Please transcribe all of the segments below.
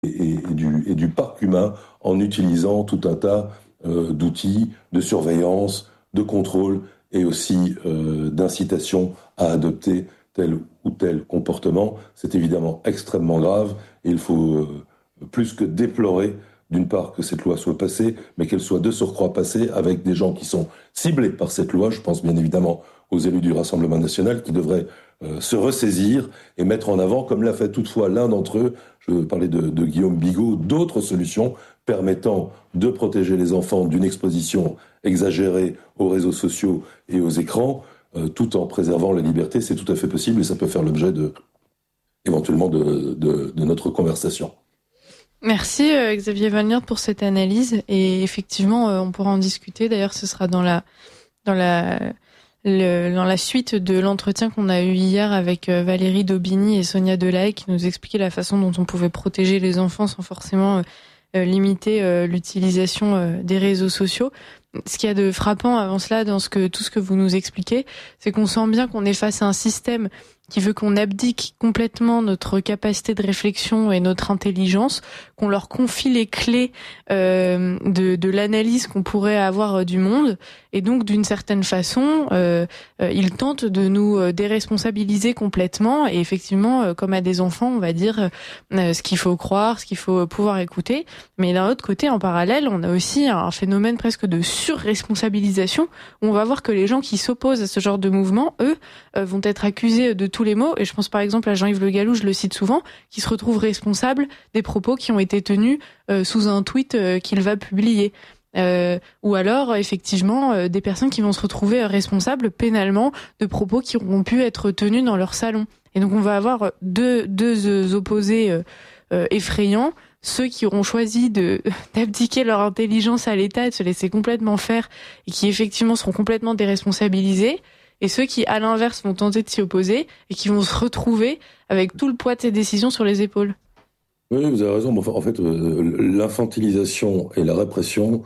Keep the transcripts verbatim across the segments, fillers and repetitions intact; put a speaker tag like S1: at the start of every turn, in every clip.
S1: et, et, du, et du parc humain en utilisant tout un tas euh, d'outils de surveillance, de contrôle et aussi euh, d'incitation à adopter tel ou tel comportement. C'est évidemment extrêmement grave et il faut euh, plus que déplorer, d'une part, que cette loi soit passée, mais qu'elle soit de surcroît passée avec des gens qui sont ciblés par cette loi. Je pense bien évidemment aux élus du Rassemblement national qui devraient euh, se ressaisir et mettre en avant, comme l'a fait toutefois l'un d'entre eux, je parlais de, de Guillaume Bigot, d'autres solutions permettant de protéger les enfants d'une exposition exagérée aux réseaux sociaux et aux écrans, euh, tout en préservant la liberté. C'est tout à fait possible et ça peut faire l'objet de, éventuellement de, de, de notre conversation.
S2: Merci euh, Xavier Valnière pour cette analyse et effectivement euh, on pourra en discuter. D'ailleurs, ce sera dans la dans la le, dans la suite de l'entretien qu'on a eu hier avec euh, Valérie Daubigny et Sonia Delahaye qui nous expliquaient la façon dont on pouvait protéger les enfants sans forcément euh, euh, limiter euh, l'utilisation euh, des réseaux sociaux. Ce qu'il y a de frappant avant cela dans ce que tout ce que vous nous expliquez, c'est qu'on sent bien qu'on est face à un système qui veut qu'on abdique complètement notre capacité de réflexion et notre intelligence, qu'on leur confie les clés euh, de, de l'analyse qu'on pourrait avoir du monde, et donc d'une certaine façon, euh, euh, ils tentent de nous déresponsabiliser complètement, et effectivement, euh, comme à des enfants, on va dire euh, ce qu'il faut croire, ce qu'il faut pouvoir écouter, mais d'un autre côté, en parallèle, on a aussi un phénomène presque de surresponsabilisation, où on va voir que les gens qui s'opposent à ce genre de mouvement, eux, euh, vont être accusés de tout les mots, et je pense par exemple à Jean-Yves Le Gallou, je le cite souvent, qui se retrouve responsable des propos qui ont été tenus euh, sous un tweet euh, qu'il va publier. Euh, ou alors, effectivement, euh, des personnes qui vont se retrouver responsables pénalement de propos qui auront pu être tenus dans leur salon. Et donc on va avoir deux, deux opposés euh, euh, effrayants, ceux qui auront choisi de d'abdiquer leur intelligence à l'État et de se laisser complètement faire, et qui effectivement seront complètement déresponsabilisés, et ceux qui, à l'inverse, vont tenter de s'y opposer et qui vont se retrouver avec tout le poids de ces décisions sur les épaules.
S1: Oui, vous avez raison. En fait, euh, l'infantilisation et la répression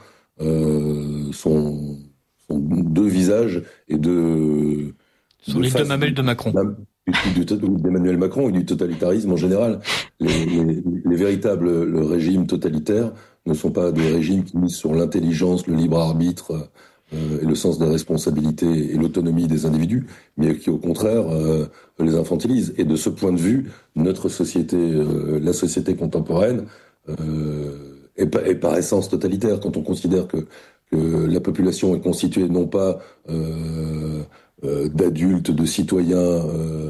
S1: euh, sont, sont deux visages et deux...
S3: Ce sont les deux mamelles de Macron.
S1: D'Emmanuel Macron et du totalitarisme en général. Les, les, les véritables le régimes totalitaires ne sont pas des régimes qui misent sur l'intelligence, le libre arbitre euh, et le sens de la responsabilité et l'autonomie des individus, mais qui au contraire euh, les infantilisent. Et de ce point de vue, notre société, euh, la société contemporaine, euh, est, est par essence totalitaire. Quand on considère que, que la population est constituée non pas euh, euh, d'adultes, de citoyens, euh,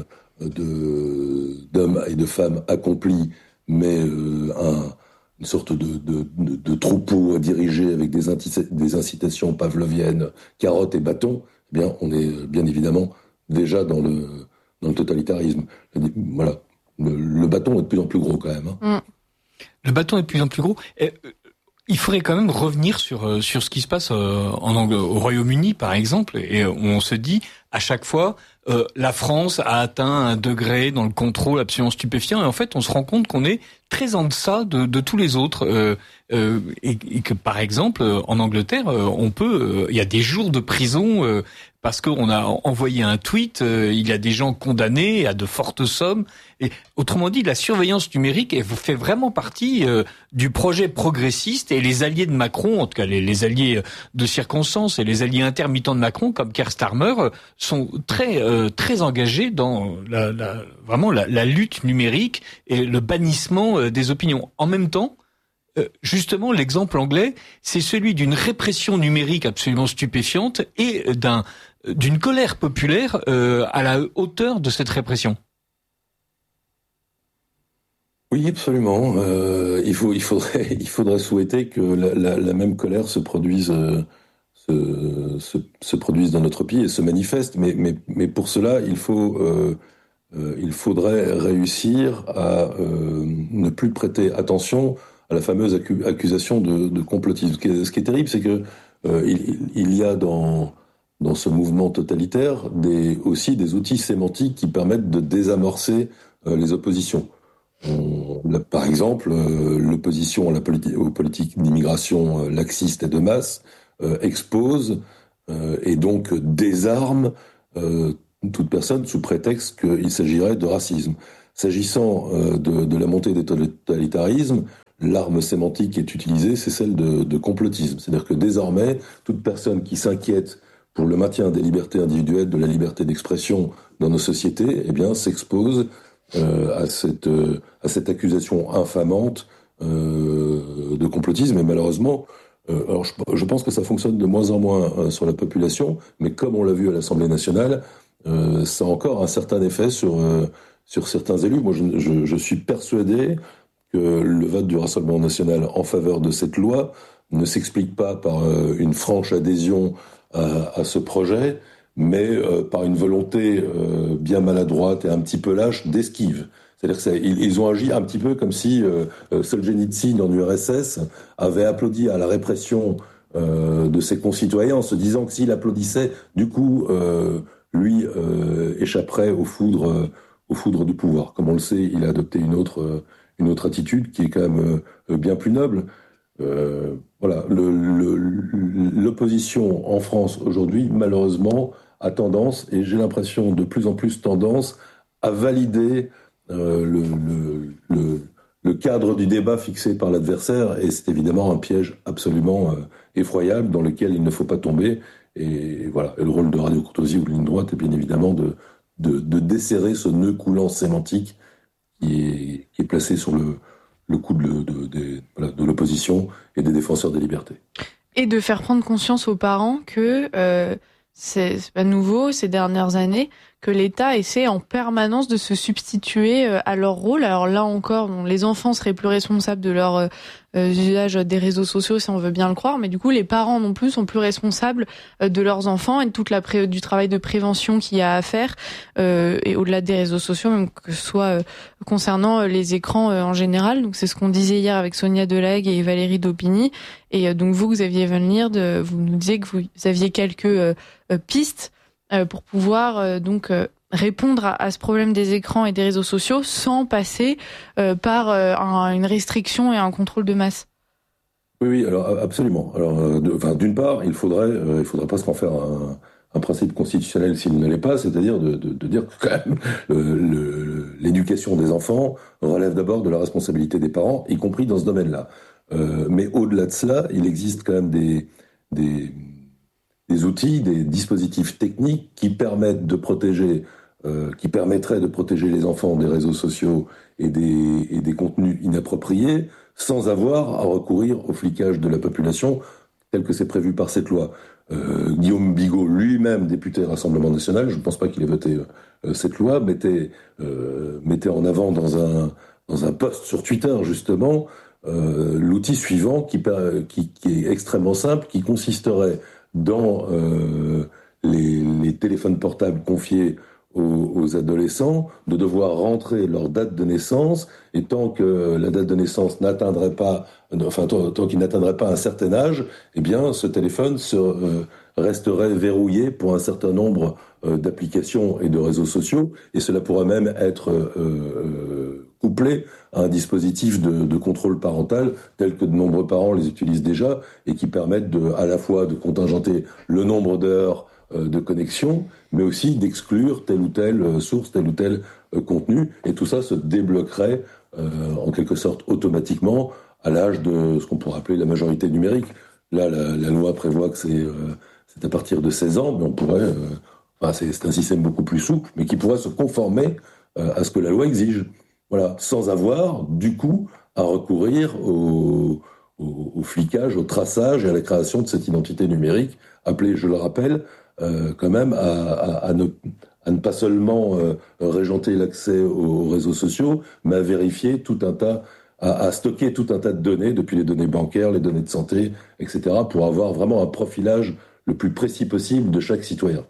S1: de, d'hommes et de femmes accomplis, mais euh, un une sorte de, de, de, de troupeau à diriger avec des, inti- des incitations pavloviennes, carottes et bâtons, eh bien, on est bien évidemment déjà dans le, dans le totalitarisme. Voilà. Le, le bâton est de plus en plus gros quand même. Hein.
S3: Le bâton est de plus en plus gros. Et, euh, il faudrait quand même revenir sur, sur ce qui se passe euh, en Ang- au Royaume-Uni, par exemple, et on se dit à chaque fois, euh, la France a atteint un degré dans le contrôle absolument stupéfiant, et en fait, on se rend compte qu'on est très en deçà de, de tous les autres, euh, euh, et, et que, par exemple, en Angleterre, euh, on peut, il euh, y a des jours de prison euh, parce qu'on a envoyé un tweet, euh, il y a des gens condamnés à de fortes sommes. Et autrement dit, la surveillance numérique elle fait vraiment partie euh, du projet progressiste, et les alliés de Macron, en tout cas les, les alliés de circonstance et les alliés intermittents de Macron, comme Keir Starmer, sont très euh, très engagés dans la, la, vraiment la, la lutte numérique et le bannissement euh, des opinions. En même temps, euh, justement, l'exemple anglais, c'est celui d'une répression numérique absolument stupéfiante et d'un d'une colère populaire euh, à la hauteur de cette répression.
S1: Oui, absolument. Euh, il faut, il faudrait, il faudrait souhaiter que la, la, la même colère se produise, euh, se, se, se produise dans notre pays et se manifeste. Mais, mais, mais pour cela, il faut, euh, euh, il faudrait réussir à euh, ne plus prêter attention à la fameuse accu- accusation de, de complotisme. Ce qui est, ce qui est terrible, c'est que euh, il, il y a dans dans ce mouvement totalitaire des, aussi des outils sémantiques qui permettent de désamorcer euh, les oppositions. On, là, par exemple, euh, l'opposition à la politi- aux politiques d'immigration euh, laxistes et de masse euh, expose euh, et donc désarme euh, toute personne sous prétexte qu'il s'agirait de racisme. S'agissant euh, de, de la montée des totalitarismes, l'arme sémantique qui est utilisée, c'est celle de, de complotisme. C'est-à-dire que désormais, toute personne qui s'inquiète pour le maintien des libertés individuelles, de la liberté d'expression dans nos sociétés, eh bien, s'expose euh, à cette euh, à cette accusation infamante euh, de complotisme. Et malheureusement, euh, alors je, je pense que ça fonctionne de moins en moins euh, sur la population, mais comme on l'a vu à l'Assemblée nationale, euh, ça a encore un certain effet sur euh, sur certains élus. Moi, je, je, je suis persuadé que le vote du Rassemblement national en faveur de cette loi ne s'explique pas par euh, une franche adhésion à, à ce projet, mais euh, par une volonté euh, bien maladroite et un petit peu lâche d'esquive. C'est-à-dire qu'ils ils ont agi un petit peu comme si euh, Solzhenitsyn en U R S S avait applaudi à la répression euh, de ses concitoyens en se disant que s'il applaudissait, du coup, euh, lui euh, échapperait aux foudres, euh, aux foudres du pouvoir. Comme on le sait, il a adopté une autre, euh, une autre attitude qui est quand même euh, bien plus noble. Euh, voilà, le, le, l'opposition en France aujourd'hui, malheureusement, a tendance, et j'ai l'impression de plus en plus tendance, à valider euh, le, le, le, le cadre du débat fixé par l'adversaire, et c'est évidemment un piège absolument euh, effroyable dans lequel il ne faut pas tomber. Et voilà, et le rôle de Radio Courtoisie ou de Ligne Droite est bien évidemment de, de, de desserrer ce nœud coulant sémantique qui est, qui est placé sur le le coup de, de, de, voilà, de l'opposition et des défenseurs des libertés.
S2: Et de faire prendre conscience aux parents que euh, c'est, c'est pas nouveau ces dernières années, que l'État essaie en permanence de se substituer euh, à leur rôle. Alors là encore, bon, les enfants seraient plus responsables de leur euh, usage des réseaux sociaux, si on veut bien le croire, mais du coup, les parents non plus sont plus responsables euh, de leurs enfants et de toute la pré- du travail de prévention qu'il y a à faire, euh, et au-delà des réseaux sociaux, même que ce soit euh, concernant euh, les écrans euh, en général. Donc c'est ce qu'on disait hier avec Sonia Delague et Valérie Daupini. Et euh, donc vous, Xavier Van Lierde, euh, vous nous disiez que vous aviez quelques euh, euh, pistes euh, pour pouvoir euh, donc euh, répondre à, à ce problème des écrans et des réseaux sociaux sans passer euh, par euh, un, une restriction et un contrôle de masse.
S1: Oui, oui, alors absolument. Alors, euh, de, enfin, d'une part, il faudrait, euh, il faudrait presque en faire un, un principe constitutionnel s'il ne l'est pas, c'est-à-dire de, de, de dire que quand même le, le, l'éducation des enfants relève d'abord de la responsabilité des parents, y compris dans ce domaine-là. Euh, mais au-delà de cela, il existe quand même des, des, des outils, des dispositifs techniques qui permettent de protéger, euh, qui permettraient de protéger les enfants des réseaux sociaux et des, et des contenus inappropriés, sans avoir à recourir au flicage de la population tel que c'est prévu par cette loi. Euh, Guillaume Bigot, lui-même député Rassemblement National, je ne pense pas qu'il ait voté euh, cette loi, mettait, euh, mettait en avant dans un, dans un post sur Twitter, justement, euh, l'outil suivant qui, qui, qui est extrêmement simple, qui consisterait dans euh, les, les téléphones portables confiés aux, aux adolescents, de devoir rentrer leur date de naissance, et tant que la date de naissance n'atteindrait pas, enfin tant, tant qu'il n'atteindrait pas un certain âge, eh bien ce téléphone se, euh, resterait verrouillé pour un certain nombre euh, d'applications et de réseaux sociaux, et cela pourrait même être euh, euh, couplé à un dispositif de, de contrôle parental tel que de nombreux parents les utilisent déjà et qui permettent de, à la fois de contingenter le nombre d'heures de connexion, mais aussi d'exclure telle ou telle source, tel ou tel contenu, et tout ça se débloquerait euh, en quelque sorte automatiquement à l'âge de ce qu'on pourrait appeler la majorité numérique. Là, la, la loi prévoit que c'est, euh, c'est à partir de seize ans, mais on pourrait, euh, enfin, c'est, c'est un système beaucoup plus souple, mais qui pourrait se conformer euh, à ce que la loi exige. Voilà, sans avoir, du coup, à recourir au, au, au flicage, au traçage et à la création de cette identité numérique, appelée, je le rappelle, Euh, quand même à, à, à, ne, à ne pas seulement euh, régenter l'accès aux, aux réseaux sociaux, mais à vérifier tout un tas, à, à stocker tout un tas de données, depuis les données bancaires, les données de santé, et cetera, pour avoir vraiment un profilage le plus précis possible de chaque citoyen.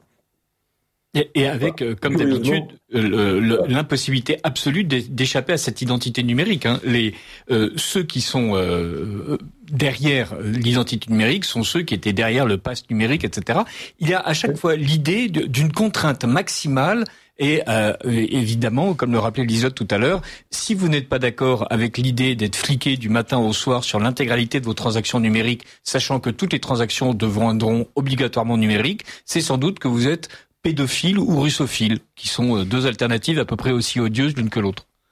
S3: Et, et avec, euh, comme d'habitude, euh, le, l'impossibilité absolue d'échapper à cette identité numérique. Hein. Les, euh, ceux qui sont euh, derrière l'identité numérique sont ceux qui étaient derrière le pass numérique, et cetera. Il y a à chaque fois l'idée de, d'une contrainte maximale. Et euh, évidemment, comme le rappelait Lisotte tout à l'heure, si vous n'êtes pas d'accord avec l'idée d'être fliqué du matin au soir sur l'intégralité de vos transactions numériques, sachant que toutes les transactions deviendront obligatoirement numériques, c'est sans doute que vous êtes pédophile ou russophile, qui sont deux alternatives à peu près aussi odieuses l'une que l'autre.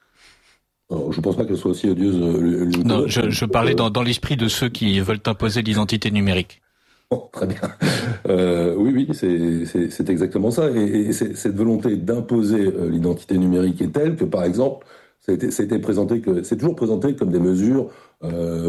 S1: Alors, je ne pense pas qu'elle soit aussi odieuse. Euh,
S3: non, je, je parlais dans, dans l'esprit de ceux qui veulent imposer l'identité numérique.
S1: Oh, très bien. Euh, oui, oui, c'est, c'est, c'est exactement ça. Et, et c'est, cette volonté d'imposer euh, l'identité numérique est telle que, par exemple, ça a été, ça a été présenté que, c'est toujours présenté comme des mesures euh,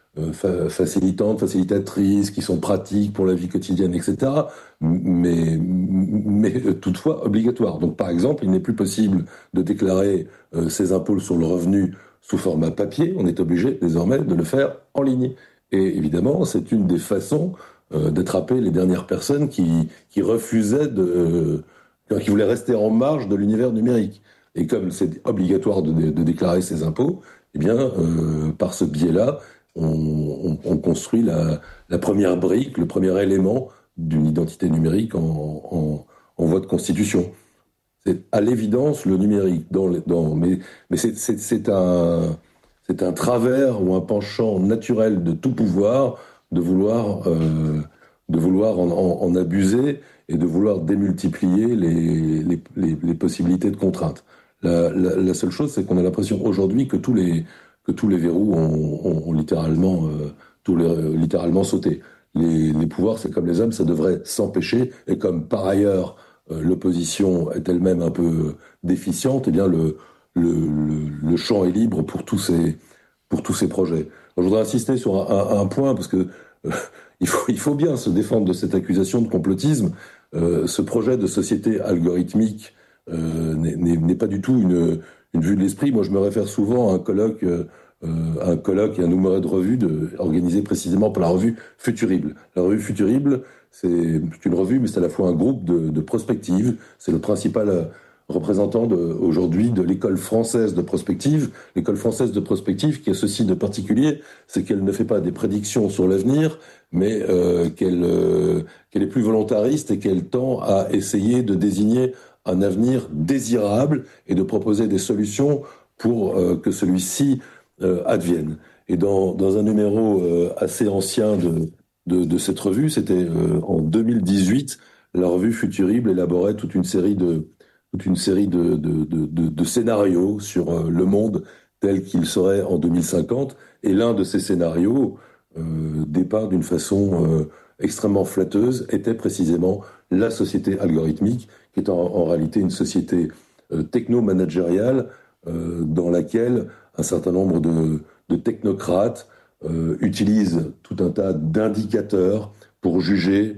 S1: fa- facilitantes, facilitatrices, qui sont pratiques pour la vie quotidienne, et cetera. Mais, mais toutefois obligatoires. Donc, par exemple, il n'est plus possible de déclarer euh, ses impôts sur le revenu sous format papier. On est obligé désormais de le faire en ligne. Et évidemment, c'est une des façons euh, d'attraper les dernières personnes qui, qui refusaient de, euh, qui voulaient rester en marge de l'univers numérique. Et comme c'est obligatoire de, de déclarer ses impôts, eh bien, euh, par ce biais-là, on, on, on construit la, la première brique, le premier élément d'une identité numérique en, en, en voie de constitution. C'est à l'évidence le numérique, dans, les, dans, mais, mais c'est, c'est, c'est un, c'est un travers ou un penchant naturel de tout pouvoir de vouloir, euh, de vouloir en, en, en abuser et de vouloir démultiplier les, les, les, les possibilités de contrainte. La, la, la seule chose, c'est qu'on a l'impression aujourd'hui que tous les, que tous les verrous ont, ont, ont littéralement, euh, tous les, euh, littéralement sauté. Les, les pouvoirs, c'est comme les hommes, ça devrait s'empêcher. Et comme par ailleurs, euh, l'opposition est elle-même un peu déficiente, eh bien le, le, le, le champ est libre pour tous ces, pour tous ces projets. Alors, je voudrais insister sur un, un, un point, parce que euh, il, faut, il faut bien se défendre de cette accusation de complotisme. Euh, ce projet de société algorithmique euh, n'est, n'est, n'est pas du tout une, une vue de l'esprit. Moi, je me réfère souvent à un colloque, euh, un colloque et un numéro de revue de, organisé précisément par la revue Futurible. La revue Futurible, c'est une revue, mais c'est à la fois un groupe de, de prospective. C'est le principal représentant de, aujourd'hui de l'école française de prospective. L'école française de prospective qui a ceci de particulier, c'est qu'elle ne fait pas des prédictions sur l'avenir, mais euh, qu'elle, euh, qu'elle est plus volontariste et qu'elle tend à essayer de désigner un avenir désirable et de proposer des solutions pour euh, que celui-ci euh, advienne. Et dans, dans un numéro euh, assez ancien de, de, de cette revue, c'était euh, en deux mille dix-huit, la revue Futurible élaborait toute une série de toute une série de, de, de, de, de scénarios sur euh, le monde tel qu'il serait en deux mille cinquante. Et l'un de ces scénarios, euh, dépeint d'une façon euh, extrêmement flatteuse, était précisément la société algorithmique, qui est en, en réalité une société euh, techno-managériale euh, dans laquelle un certain nombre de, de technocrates euh, utilisent tout un tas d'indicateurs pour juger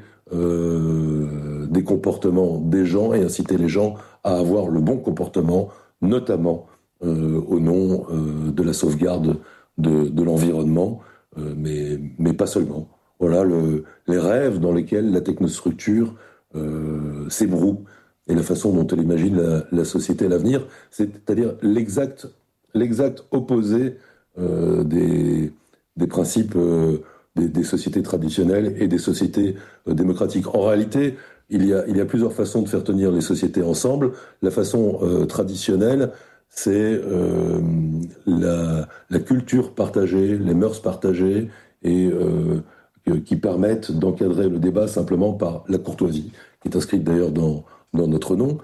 S1: euh, des comportements des gens et inciter les gens à avoir le bon comportement, notamment euh, au nom euh, de la sauvegarde de, de l'environnement, euh, mais, mais pas seulement. Voilà le, les rêves dans lesquels la technostructure euh, s'ébroue et la façon dont elle imagine la, la société à l'avenir, c'est-à-dire l'exact, l'exact opposé euh, des, des principes euh, des, des sociétés traditionnelles et des sociétés euh, démocratiques. En réalité, il y a, il y a plusieurs façons de faire tenir les sociétés ensemble. La façon euh, traditionnelle, c'est euh, la, la culture partagée, les mœurs partagées et euh, qui permettent d'encadrer le débat simplement par la courtoisie, qui est inscrite d'ailleurs dans, dans notre nom,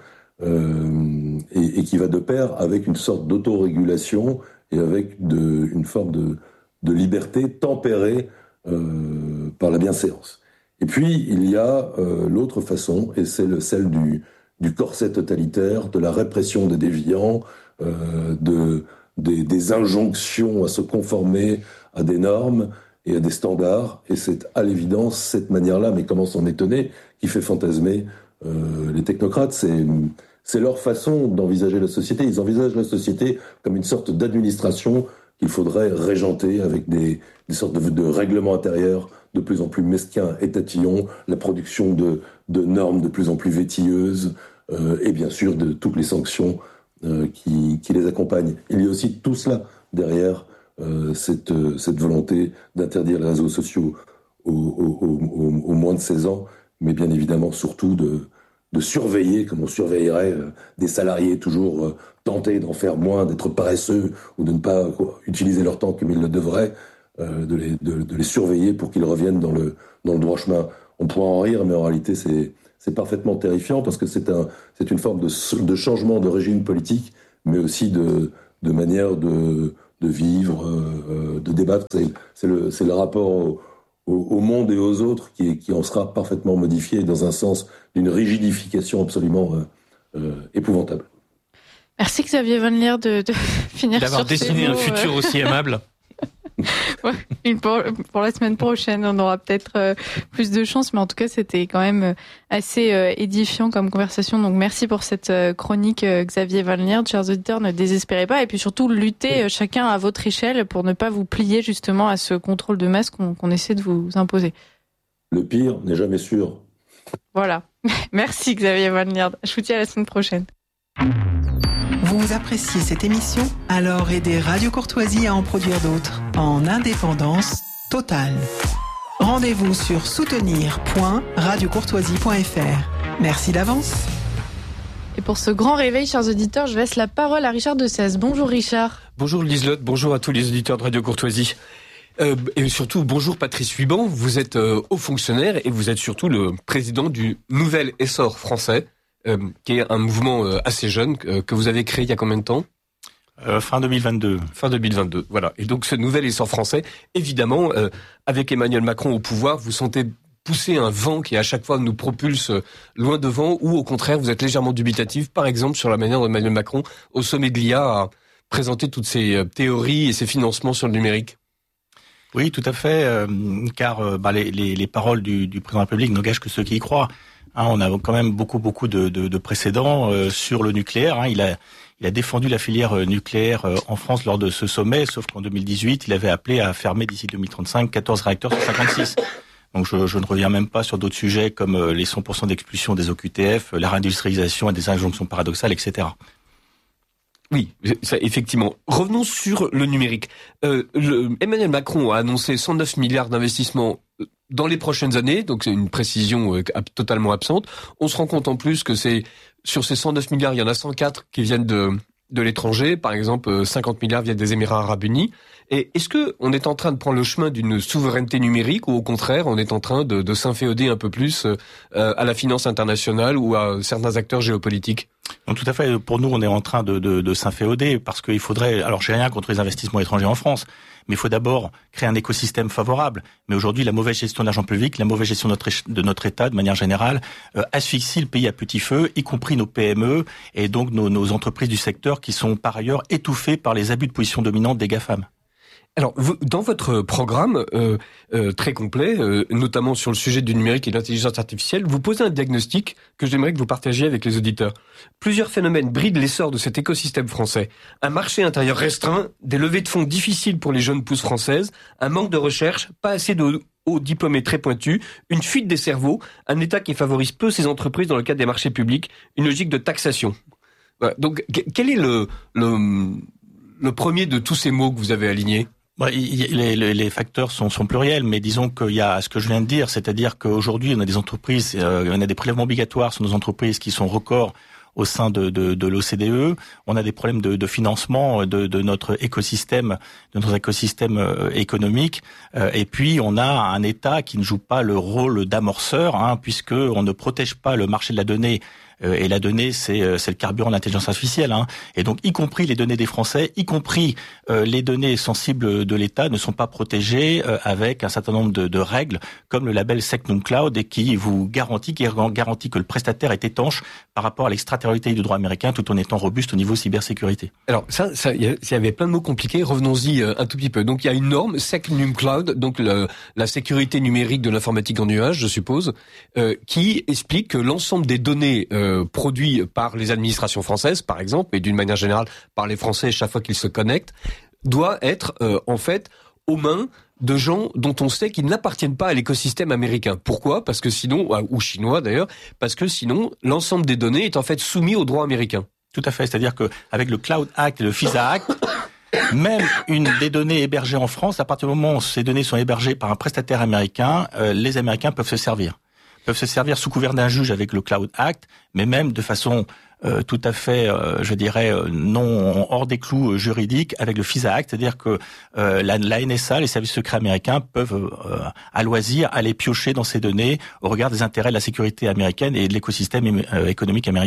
S1: euh, et, et qui va de pair avec une sorte d'autorégulation et avec de, une forme de, de liberté tempérée euh, par la bienséance. Et puis, il y a euh, l'autre façon, et c'est le, celle du, du corset totalitaire, de la répression des déviants, euh, de, des, des injonctions à se conformer à des normes et à des standards. Et c'est à l'évidence cette manière-là, mais comment s'en étonner, qui fait fantasmer euh, les technocrates. C'est, c'est leur façon d'envisager la société. Ils envisagent la société comme une sorte d'administration qu'il faudrait régenter avec des, des sortes de, de règlements intérieurs de plus en plus mesquins et tatillons, la production de, de normes de plus en plus vétilleuses, euh, et bien sûr de toutes les sanctions euh, qui, qui les accompagnent. Il y a aussi tout cela derrière euh, cette, cette volonté d'interdire les réseaux sociaux aux, aux, aux, aux moins de seize ans, mais bien évidemment surtout de, de surveiller, comme on surveillerait euh, des salariés toujours euh, tentés d'en faire moins, d'être paresseux ou de ne pas quoi, utiliser leur temps comme ils le devraient, euh, de, les, de, de les surveiller pour qu'ils reviennent dans le, dans le droit chemin. On pourra en rire, mais en réalité c'est, c'est parfaitement terrifiant parce que c'est, un, c'est une forme de, de changement de régime politique, mais aussi de, de manière de, de vivre, euh, de débattre. C'est, c'est, le, c'est le rapport au, au, au monde et aux autres qui, qui en sera parfaitement modifié dans un sens d'une rigidification absolument euh, euh, épouvantable.
S2: Merci Xavier Van Lier de, de finir
S3: D'avoir
S2: sur
S3: dessiné un futur euh... aussi aimable.
S2: Ouais, une pour, pour la semaine prochaine, on aura peut-être euh, plus de chance, mais en tout cas, c'était quand même assez euh, édifiant comme conversation. Donc, merci pour cette euh, chronique, euh, Xavier Van Lier. Chers auditeurs, ne désespérez pas. Et puis surtout, luttez euh, chacun à votre échelle pour ne pas vous plier justement à ce contrôle de masse qu'on, qu'on essaie de vous imposer.
S1: Le pire n'est jamais sûr.
S2: Voilà. Merci Xavier Van Lier. Je vous dis à la semaine prochaine.
S4: Vous appréciez cette émission? Alors aidez Radio Courtoisie à en produire d'autres, en indépendance totale. Rendez-vous sur soutenir point radio courtoisie point f r. Merci d'avance.
S2: Et pour ce grand réveil, chers auditeurs, je laisse la parole à Richard Dessèze. Bonjour Richard.
S5: Bonjour Liselotte, bonjour à tous les auditeurs de Radio Courtoisie. Euh, et surtout, bonjour Patrice Huban, vous êtes euh, haut fonctionnaire et vous êtes surtout le président du Nouvel Essor français. Euh, qui est un mouvement euh, assez jeune euh, que vous avez créé il y a combien de temps ?
S6: euh, Fin deux mille vingt-deux.
S5: Fin deux mille vingt-deux, voilà. Et donc ce nouvel essor français, évidemment, euh, avec Emmanuel Macron au pouvoir, vous sentez pousser un vent qui à chaque fois nous propulse loin devant, ou au contraire vous êtes légèrement dubitatif, par exemple sur la manière dont Emmanuel Macron, au sommet de l'I A, a présenté toutes ses euh, théories et ses financements sur le numérique.
S6: Oui, tout à fait, euh, car euh, bah, les, les, les paroles du, du président de la République n'engagent que ceux qui y croient. Hein, on a quand même beaucoup beaucoup de, de, de précédents euh, sur le nucléaire. Hein. Il a il a défendu la filière euh, nucléaire euh, en France lors de ce sommet, sauf qu'en deux mille dix-huit, il avait appelé à fermer d'ici deux mille trente-cinq quatorze réacteurs sur cinquante-six. Donc je, je ne reviens même pas sur d'autres sujets comme euh, les cent pour cent d'expulsion des O Q T F, la réindustrialisation et des injonctions paradoxales, et cetera.
S5: Oui, ça, effectivement. Revenons sur le numérique. Euh, le, Emmanuel Macron a annoncé cent neuf milliards d'investissements dans les prochaines années, donc c'est une précision euh, totalement absente. On se rend compte en plus que c'est sur ces cent neuf milliards, il y en a cent quatre qui viennent de de l'étranger, par exemple cinquante milliards viennent des Émirats Arabes Unis. Et est-ce que on est en train de prendre le chemin d'une souveraineté numérique ou au contraire on est en train de, de s'inféoder un peu plus euh, à la finance internationale ou à certains acteurs géopolitiques ?
S6: Donc, tout à fait. Pour nous, on est en train de, de, de s'inféoder parce qu'il faudrait. Alors, j'ai rien contre les investissements étrangers en France, mais il faut d'abord créer un écosystème favorable. Mais aujourd'hui, la mauvaise gestion de l'argent public, la mauvaise gestion de notre, de notre État, de manière générale, euh, asphyxie le pays à petit feu, y compris nos P M E et donc nos, nos entreprises du secteur qui sont par ailleurs étouffées par les abus de position dominante des GAFAM.
S5: Alors, vous, dans votre programme euh, euh, très complet, euh, notamment sur le sujet du numérique et de l'intelligence artificielle, vous posez un diagnostic que j'aimerais que vous partagiez avec les auditeurs. Plusieurs phénomènes brident l'essor de cet écosystème français. Un marché intérieur restreint, des levées de fonds difficiles pour les jeunes pousses françaises, un manque de recherche, pas assez de hauts diplômés très pointus, une fuite des cerveaux, un État qui favorise peu ses entreprises dans le cadre des marchés publics, une logique de taxation. Voilà. Donc, quel est le, le, le premier de tous ces mots que vous avez alignés ?
S6: Bah, les, les, les facteurs sont, sont pluriels, mais disons qu'il y a ce que je viens de dire, c'est-à-dire qu'aujourd'hui, on a des entreprises, euh, on a des prélèvements obligatoires sur nos entreprises qui sont records au sein de, de, de l'O C D E. On a des problèmes de, de financement de, de notre écosystème, de notre écosystème euh, économique. Euh, et puis, on a un État qui ne joue pas le rôle d'amorceur, hein, puisque on ne protège pas le marché de la donnée. Et la donnée, c'est, c'est le carburant de l'intelligence artificielle. Hein. Et donc, y compris les données des Français, y compris euh, les données sensibles de l'État ne sont pas protégées euh, avec un certain nombre de, de règles, comme le label SecNumCloud, et qui vous garantit, qui garantit que le prestataire est étanche par rapport à l'extraterritorialité du droit américain, tout en étant robuste au niveau cybersécurité.
S5: Alors, ça, ça, il y avait plein de mots compliqués. Revenons-y un tout petit peu. Donc, il y a une norme SecNumCloud, donc le, la sécurité numérique de l'informatique en nuage, je suppose, euh, qui explique que l'ensemble des données euh, produits par les administrations françaises, par exemple, mais d'une manière générale par les Français chaque fois qu'ils se connectent, doit être euh, en fait aux mains de gens dont on sait qu'ils n'appartiennent pas à l'écosystème américain. Pourquoi ? Parce que sinon, ou chinois d'ailleurs, parce que sinon, l'ensemble des données est en fait soumis au droit américain.
S6: Tout à fait, c'est-à-dire qu'avec le Cloud Act et le FISA Act, même une des données hébergées en France, à partir du moment où ces données sont hébergées par un prestataire américain, euh, les Américains peuvent se servir. peuvent se servir sous couvert d'un juge avec le Cloud Act, mais même de façon euh, tout à fait, euh, je dirais, euh, non hors des clous euh, juridiques avec le FISA Act, c'est-à-dire que euh, la, la N S A, les services secrets américains, peuvent euh, à loisir aller piocher dans ces données au regard des intérêts de la sécurité américaine et de l'écosystème euh, économique américain.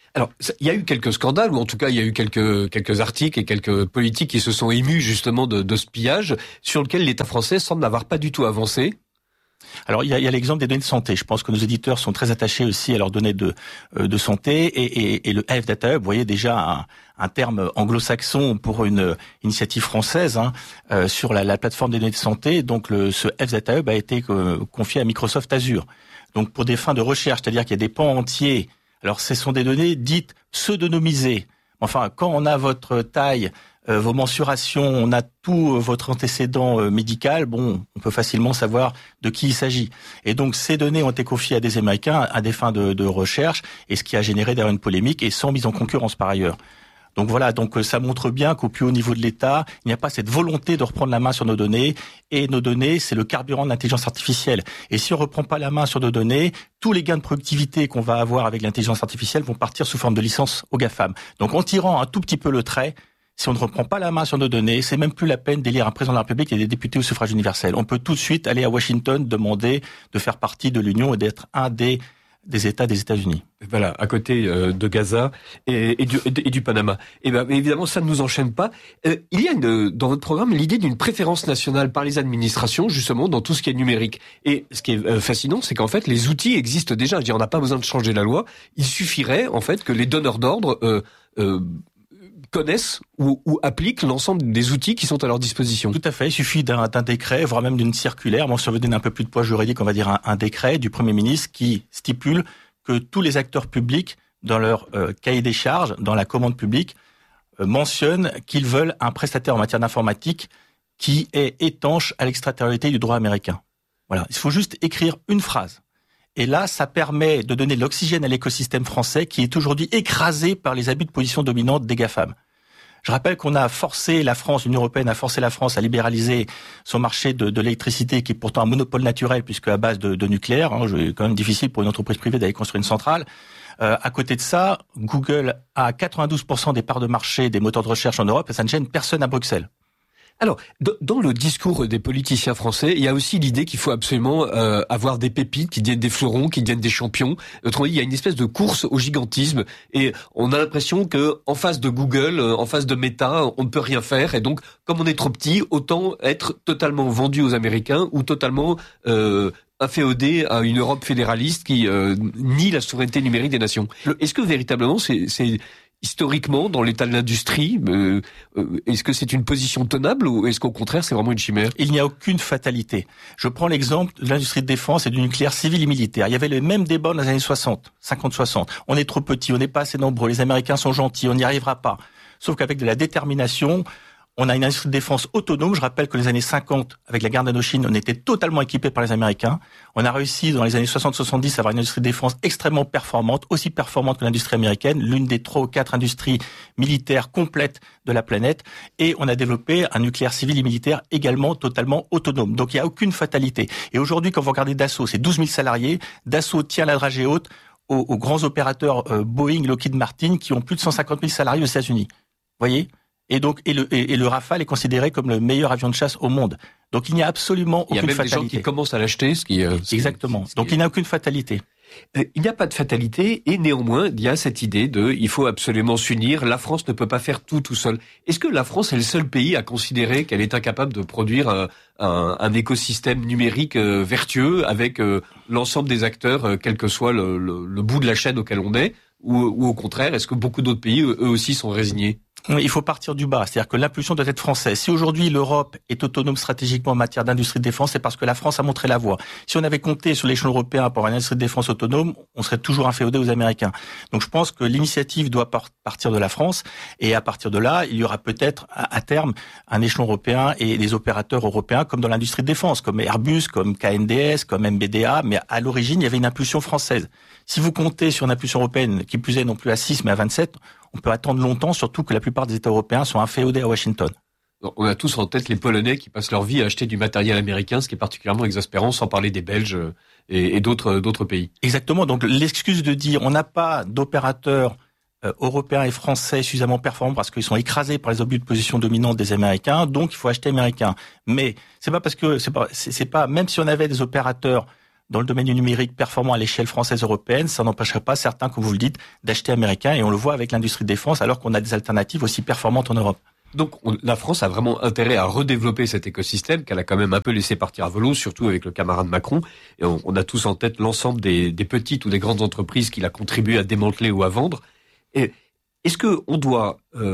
S5: Alors, il y a eu quelques scandales, ou en tout cas, il y a eu quelques quelques articles et quelques politiques qui se sont émus justement de, de ce pillage, sur lequel l'État français semble n'avoir pas du tout avancé.
S6: Alors il y a, il y a l'exemple des données de santé. Je pense que nos éditeurs sont très attachés aussi à leurs données de de santé et, et, et le Health Data Hub, vous voyez déjà un, un terme anglo-saxon pour une initiative française hein, euh, sur la, la plateforme des données de santé. Donc le, ce Health Data Hub a été euh, confié à Microsoft Azure. Donc pour des fins de recherche, c'est-à-dire qu'il y a des pans entiers. Alors ce sont des données dites pseudonymisées. Enfin, quand on a votre taille, euh, vos mensurations, on a tout euh, votre antécédent euh, médical, bon, on peut facilement savoir de qui il s'agit. Et donc ces données ont été confiées à des Américains à des fins de, de recherche, et ce qui a généré d'ailleurs une polémique, et sans mise en concurrence par ailleurs. Donc voilà, donc ça montre bien qu'au plus haut niveau de l'État, il n'y a pas cette volonté de reprendre la main sur nos données. Et nos données, c'est le carburant de l'intelligence artificielle. Et si on ne reprend pas la main sur nos données, tous les gains de productivité qu'on va avoir avec l'intelligence artificielle vont partir sous forme de licence aux GAFAM. Donc en tirant un tout petit peu le trait, si on ne reprend pas la main sur nos données, c'est même plus la peine d'élire un président de la République et des députés au suffrage universel. On peut tout de suite aller à Washington demander de faire partie de l'Union et d'être un des des États des États-Unis.
S5: Voilà, à côté euh, de Gaza et, et, du, et du Panama. Et ben évidemment, ça ne nous enchaîne pas. Euh, il y a une, dans votre programme l'idée d'une préférence nationale par les administrations, justement, dans tout ce qui est numérique. Et ce qui est euh, fascinant, c'est qu'en fait, les outils existent déjà. Je veux dire, on n'a pas besoin de changer la loi. Il suffirait, en fait, que les donneurs d'ordre euh, euh, connaissent ou, ou appliquent l'ensemble des outils qui sont à leur disposition.
S6: Tout à fait. Il suffit d'un, d'un décret, voire même d'une circulaire. Bon, si on veut donner un peu plus de poids juridique, on va dire un, un décret du Premier ministre qui stipule que tous les acteurs publics, dans leur euh, cahier des charges, dans la commande publique, euh, mentionnent qu'ils veulent un prestataire en matière d'informatique qui est étanche à l'extraterritorialité du droit américain. Voilà. Il faut juste écrire une phrase. Et là, ça permet de donner de l'oxygène à l'écosystème français qui est aujourd'hui écrasé par les abus de position dominante des GAFAM. Je rappelle qu'on a forcé la France, l'Union européenne a forcé la France à libéraliser son marché de, de l'électricité qui est pourtant un monopole naturel puisque à base de, de nucléaire, hein, c'est quand même difficile pour une entreprise privée d'aller construire une centrale. Euh, à côté de ça, Google a quatre-vingt-douze pour cent des parts de marché des moteurs de recherche en Europe et ça ne gêne personne à Bruxelles.
S5: Alors, dans le discours des politiciens français, il y a aussi l'idée qu'il faut absolument euh, avoir des pépites qui deviennent des fleurons, qui deviennent des champions. Autrement dit, il y a une espèce de course au gigantisme et on a l'impression que en face de Google, en face de Meta, on ne peut rien faire. Et donc, comme on est trop petit, autant être totalement vendu aux Américains ou totalement euh, inféodé à une Europe fédéraliste qui euh, nie la souveraineté numérique des nations. Est-ce que véritablement, c'est... c'est historiquement, dans l'état de l'industrie, euh, euh, est-ce que c'est une position tenable ou est-ce qu'au contraire, c'est vraiment une chimère ?
S6: Il n'y a aucune fatalité. Je prends l'exemple de l'industrie de défense et du nucléaire civil et militaire. Il y avait le même débat dans les années soixante, cinquante soixante. On est trop petit, on n'est pas assez nombreux, les Américains sont gentils, on n'y arrivera pas. Sauf qu'avec de la détermination, on a une industrie de défense autonome. Je rappelle que les années cinquante, avec la guerre d'Indochine, on était totalement équipés par les Américains. On a réussi, dans les années soixante soixante-dix, à avoir une industrie de défense extrêmement performante, aussi performante que l'industrie américaine, l'une des trois ou quatre industries militaires complètes de la planète. Et on a développé un nucléaire civil et militaire également totalement autonome. Donc il n'y a aucune fatalité. Et aujourd'hui, quand vous regardez Dassault, c'est douze mille salariés. Dassault tient la dragée haute aux, aux grands opérateurs euh, Boeing, Lockheed Martin, qui ont plus de cent cinquante mille salariés aux États-Unis. Vous voyez ? Et donc, et le, et, et le Rafale est considéré comme le meilleur avion de chasse au monde. Donc, il n'y a absolument aucune fatalité. Il y a même
S5: fatalité. Des gens qui commencent à l'acheter, ce qui, euh,
S6: ce exactement. Ce qui, ce qui donc, il n'y a aucune fatalité.
S5: Il n'y a pas de fatalité, et néanmoins, il y a cette idée de, il faut absolument s'unir. La France ne peut pas faire tout tout seul. Est-ce que la France est le seul pays à considérer qu'elle est incapable de produire un, un, un écosystème numérique euh, vertueux avec euh, l'ensemble des acteurs, euh, quel que soit le, le, le bout de la chaîne auquel on est, ou, ou au contraire, est-ce que beaucoup d'autres pays, eux aussi, sont résignés ?
S6: Il faut partir du bas, c'est-à-dire que l'impulsion doit être française. Si aujourd'hui l'Europe est autonome stratégiquement en matière d'industrie de défense, c'est parce que la France a montré la voie. Si on avait compté sur l'échelon européen pour avoir une industrie de défense autonome, on serait toujours inféodé aux Américains. Donc je pense que l'initiative doit partir de la France, et à partir de là, il y aura peut-être à terme un échelon européen et des opérateurs européens comme dans l'industrie de défense, comme Airbus, comme K N D S, comme M B D A, mais à l'origine il y avait une impulsion française. Si vous comptez sur une impulsion européenne, qui plus est non plus à six mais à vingt-sept, on peut attendre longtemps, surtout que la plupart des États européens sont inféodés à Washington.
S5: On a tous en tête les Polonais qui passent leur vie à acheter du matériel américain, ce qui est particulièrement exaspérant, sans parler des Belges et, et d'autres, d'autres pays.
S6: Exactement. Donc l'excuse de dire on n'a pas d'opérateurs euh, européens et français suffisamment performants parce qu'ils sont écrasés par les abus de position dominante des Américains, donc il faut acheter américain. Mais c'est pas parce que c'est pas, c'est, c'est pas même si on avait des opérateurs dans le domaine du numérique performant à l'échelle française européenne, ça n'empêcherait pas certains, comme vous le dites, d'acheter américain. Et on le voit avec l'industrie de défense, alors qu'on a des alternatives aussi performantes en Europe.
S5: Donc on, la France a vraiment intérêt à redévelopper cet écosystème qu'elle a quand même un peu laissé partir à volo, surtout avec le camarade Macron. Et on, on a tous en tête l'ensemble des, des petites ou des grandes entreprises qu'il a contribué à démanteler ou à vendre. Et est-ce que on doit euh,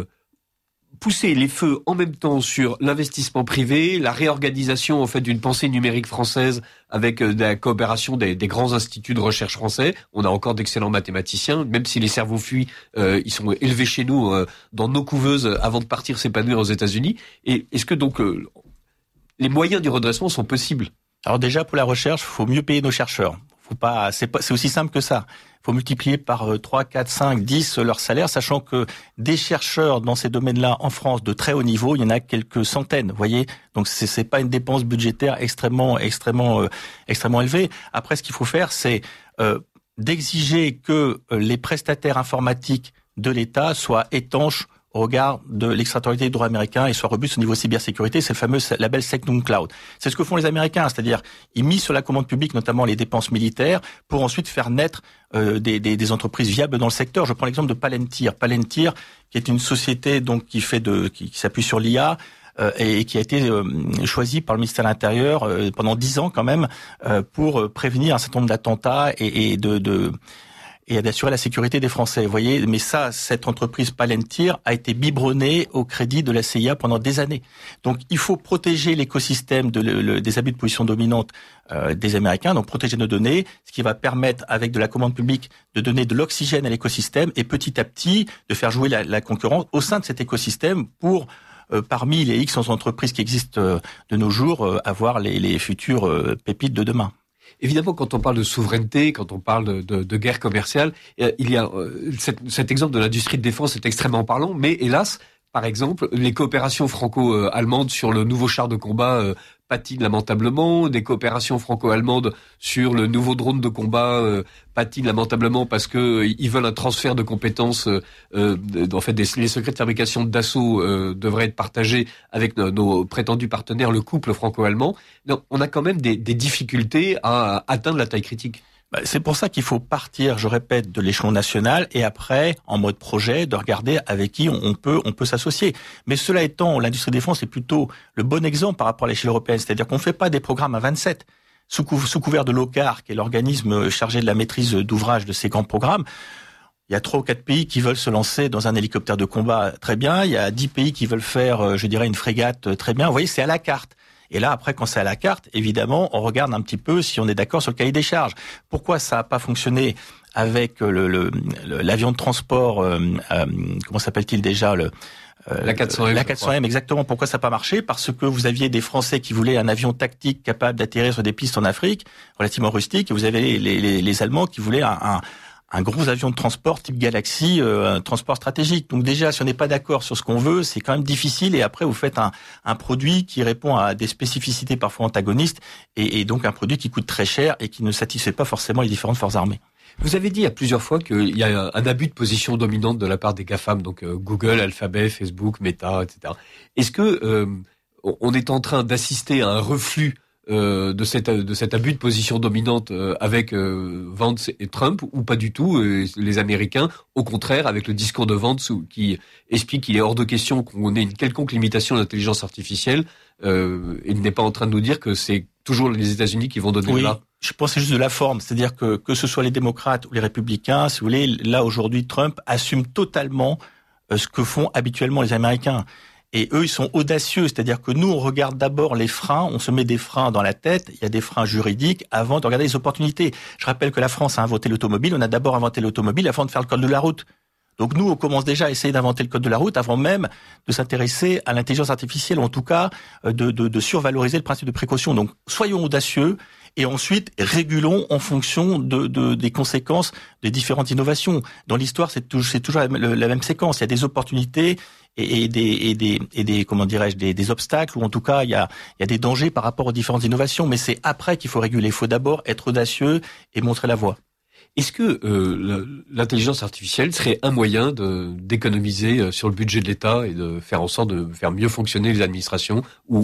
S5: pousser les feux en même temps sur l'investissement privé, la réorganisation en fait d'une pensée numérique française avec euh, la coopération des, des grands instituts de recherche français? On a encore d'excellents mathématiciens, même si les cerveaux fuient, euh, ils sont élevés chez nous euh, dans nos couveuses avant de partir s'épanouir aux États-Unis. Et est-ce que donc euh, les moyens du redressement sont possibles?
S6: Alors déjà pour la recherche, il faut mieux payer nos chercheurs. Faut pas, c'est pas, c'est aussi simple que ça. Il faut multiplier par trois, quatre, cinq, dix leur salaire, sachant que des chercheurs dans ces domaines-là en France de très haut niveau, il y en a quelques centaines. Vous voyez, donc c'est, c'est pas une dépense budgétaire extrêmement, extrêmement, euh, extrêmement élevée. Après, ce qu'il faut faire, c'est euh, d'exiger que les prestataires informatiques de l'État soient étanches au regard de l'extraterritorialité du droit américain et soit robuste au niveau cybersécurité. C'est le fameux label Secnum Cloud. C'est ce que font les Américains, c'est-à-dire ils misent sur la commande publique, notamment les dépenses militaires, pour ensuite faire naître euh, des, des, des entreprises viables dans le secteur. Je prends l'exemple de Palantir. Palantir, qui est une société donc qui fait de, qui, qui s'appuie sur l'I A. Euh, et qui a été euh, choisi par le ministère de l'Intérieur euh, pendant dix ans quand même euh, pour prévenir un certain nombre d'attentats et, et de, de et d'assurer la sécurité des Français. Vous voyez, mais ça, cette entreprise Palantir a été biberonnée au crédit de la C I A pendant des années. Donc, il faut protéger l'écosystème de le, le, des abus de position dominante euh, des Américains, donc protéger nos données, ce qui va permettre, avec de la commande publique, de donner de l'oxygène à l'écosystème et petit à petit de faire jouer la, la concurrence au sein de cet écosystème pour Euh, parmi les X entreprises qui existent euh, de nos jours, euh, avoir les, les futures euh, pépites de demain.
S5: Évidemment, quand on parle de souveraineté, quand on parle de, de, de guerre commerciale, euh, il y a euh, cet, cet exemple de l'industrie de défense est extrêmement parlant, mais hélas, par exemple, les coopérations franco-allemandes sur le nouveau char de combat euh, patinent lamentablement, des coopérations franco-allemandes sur le nouveau drone de combat euh, patinent lamentablement parce que euh, ils veulent un transfert de compétences. Euh, euh, en fait, des, les secrets de fabrication de Dassault euh, devraient être partagés avec nos, nos prétendus partenaires, le couple franco-allemand. Donc, on a quand même des, des difficultés à atteindre la taille critique.
S6: C'est pour ça qu'il faut partir, je répète, de l'échelon national et après, en mode projet, de regarder avec qui on peut on peut s'associer. Mais cela étant, l'industrie de défense est plutôt le bon exemple par rapport à l'échelle européenne. C'est-à-dire qu'on ne fait pas des programmes à vingt-sept. Sous, cou- sous couvert de l'O C A R, qui est l'organisme chargé de la maîtrise d'ouvrage de ces grands programmes, il y a trois ou quatre pays qui veulent se lancer dans un hélicoptère de combat, très bien. Il y a dix pays qui veulent faire, je dirais, une frégate, très bien. Vous voyez, c'est à la carte. Et là, après, quand c'est à la carte, évidemment, on regarde un petit peu si on est d'accord sur le cahier des charges. Pourquoi ça n'a pas fonctionné avec le, le, le l'avion de transport, euh, euh, comment s'appelle-t-il déjà le,
S5: euh, La quatre cents M.
S6: La quatre cents M, exactement. Pourquoi ça n'a pas marché? Parce que vous aviez des Français qui voulaient un avion tactique capable d'atterrir sur des pistes en Afrique, relativement rustique, et vous avez les, les, les Allemands qui voulaient un, un un gros avion de transport type Galaxy, euh, un transport stratégique. Donc déjà, si on n'est pas d'accord sur ce qu'on veut, c'est quand même difficile. Et après, vous faites un, un produit qui répond à des spécificités parfois antagonistes, et, et donc un produit qui coûte très cher et qui ne satisfait pas forcément les différentes forces armées.
S5: Vous avez dit à plusieurs fois qu'il y a un abus de position dominante de la part des GAFAM, donc euh, Google, Alphabet, Facebook, Meta, et cetera. Est-ce que euh, on est en train d'assister à un reflux Euh, de cet de cet abus de position dominante euh, avec euh, Vance et Trump, ou pas du tout, euh, les Américains, au contraire, avec le discours de Vance qui explique qu'il est hors de question qu'on ait une quelconque limitation de l'intelligence artificielle, euh, il n'est pas en train de nous dire que c'est toujours les États-Unis qui vont donner
S6: oui,
S5: là.
S6: Je pense que c'est juste de la forme, c'est-à-dire que que ce soit les démocrates ou les républicains, si vous voulez, là aujourd'hui Trump assume totalement euh, ce que font habituellement les Américains. Et eux, ils sont audacieux, c'est-à-dire que nous, on regarde d'abord les freins, on se met des freins dans la tête, il y a des freins juridiques avant de regarder les opportunités. Je rappelle que la France a inventé l'automobile, on a d'abord inventé l'automobile avant de faire le code de la route. Donc nous, on commence déjà à essayer d'inventer le code de la route avant même de s'intéresser à l'intelligence artificielle, ou en tout cas de, de, de survaloriser le principe de précaution. Donc soyons audacieux et ensuite régulons en fonction de, de, des conséquences des différentes innovations. Dans l'histoire, c'est toujours, c'est toujours la, la même séquence. Il y a des opportunités et, et, des, et, des, et des, comment dirais-je, des, des obstacles, ou en tout cas, il y a, il y a des dangers par rapport aux différentes innovations. Mais c'est après qu'il faut réguler. Il faut d'abord être audacieux et montrer la voie.
S5: Est-ce que euh, l'intelligence artificielle serait un moyen de d'économiser sur le budget de l'État et de faire en sorte de faire mieux fonctionner les administrations, ou, ou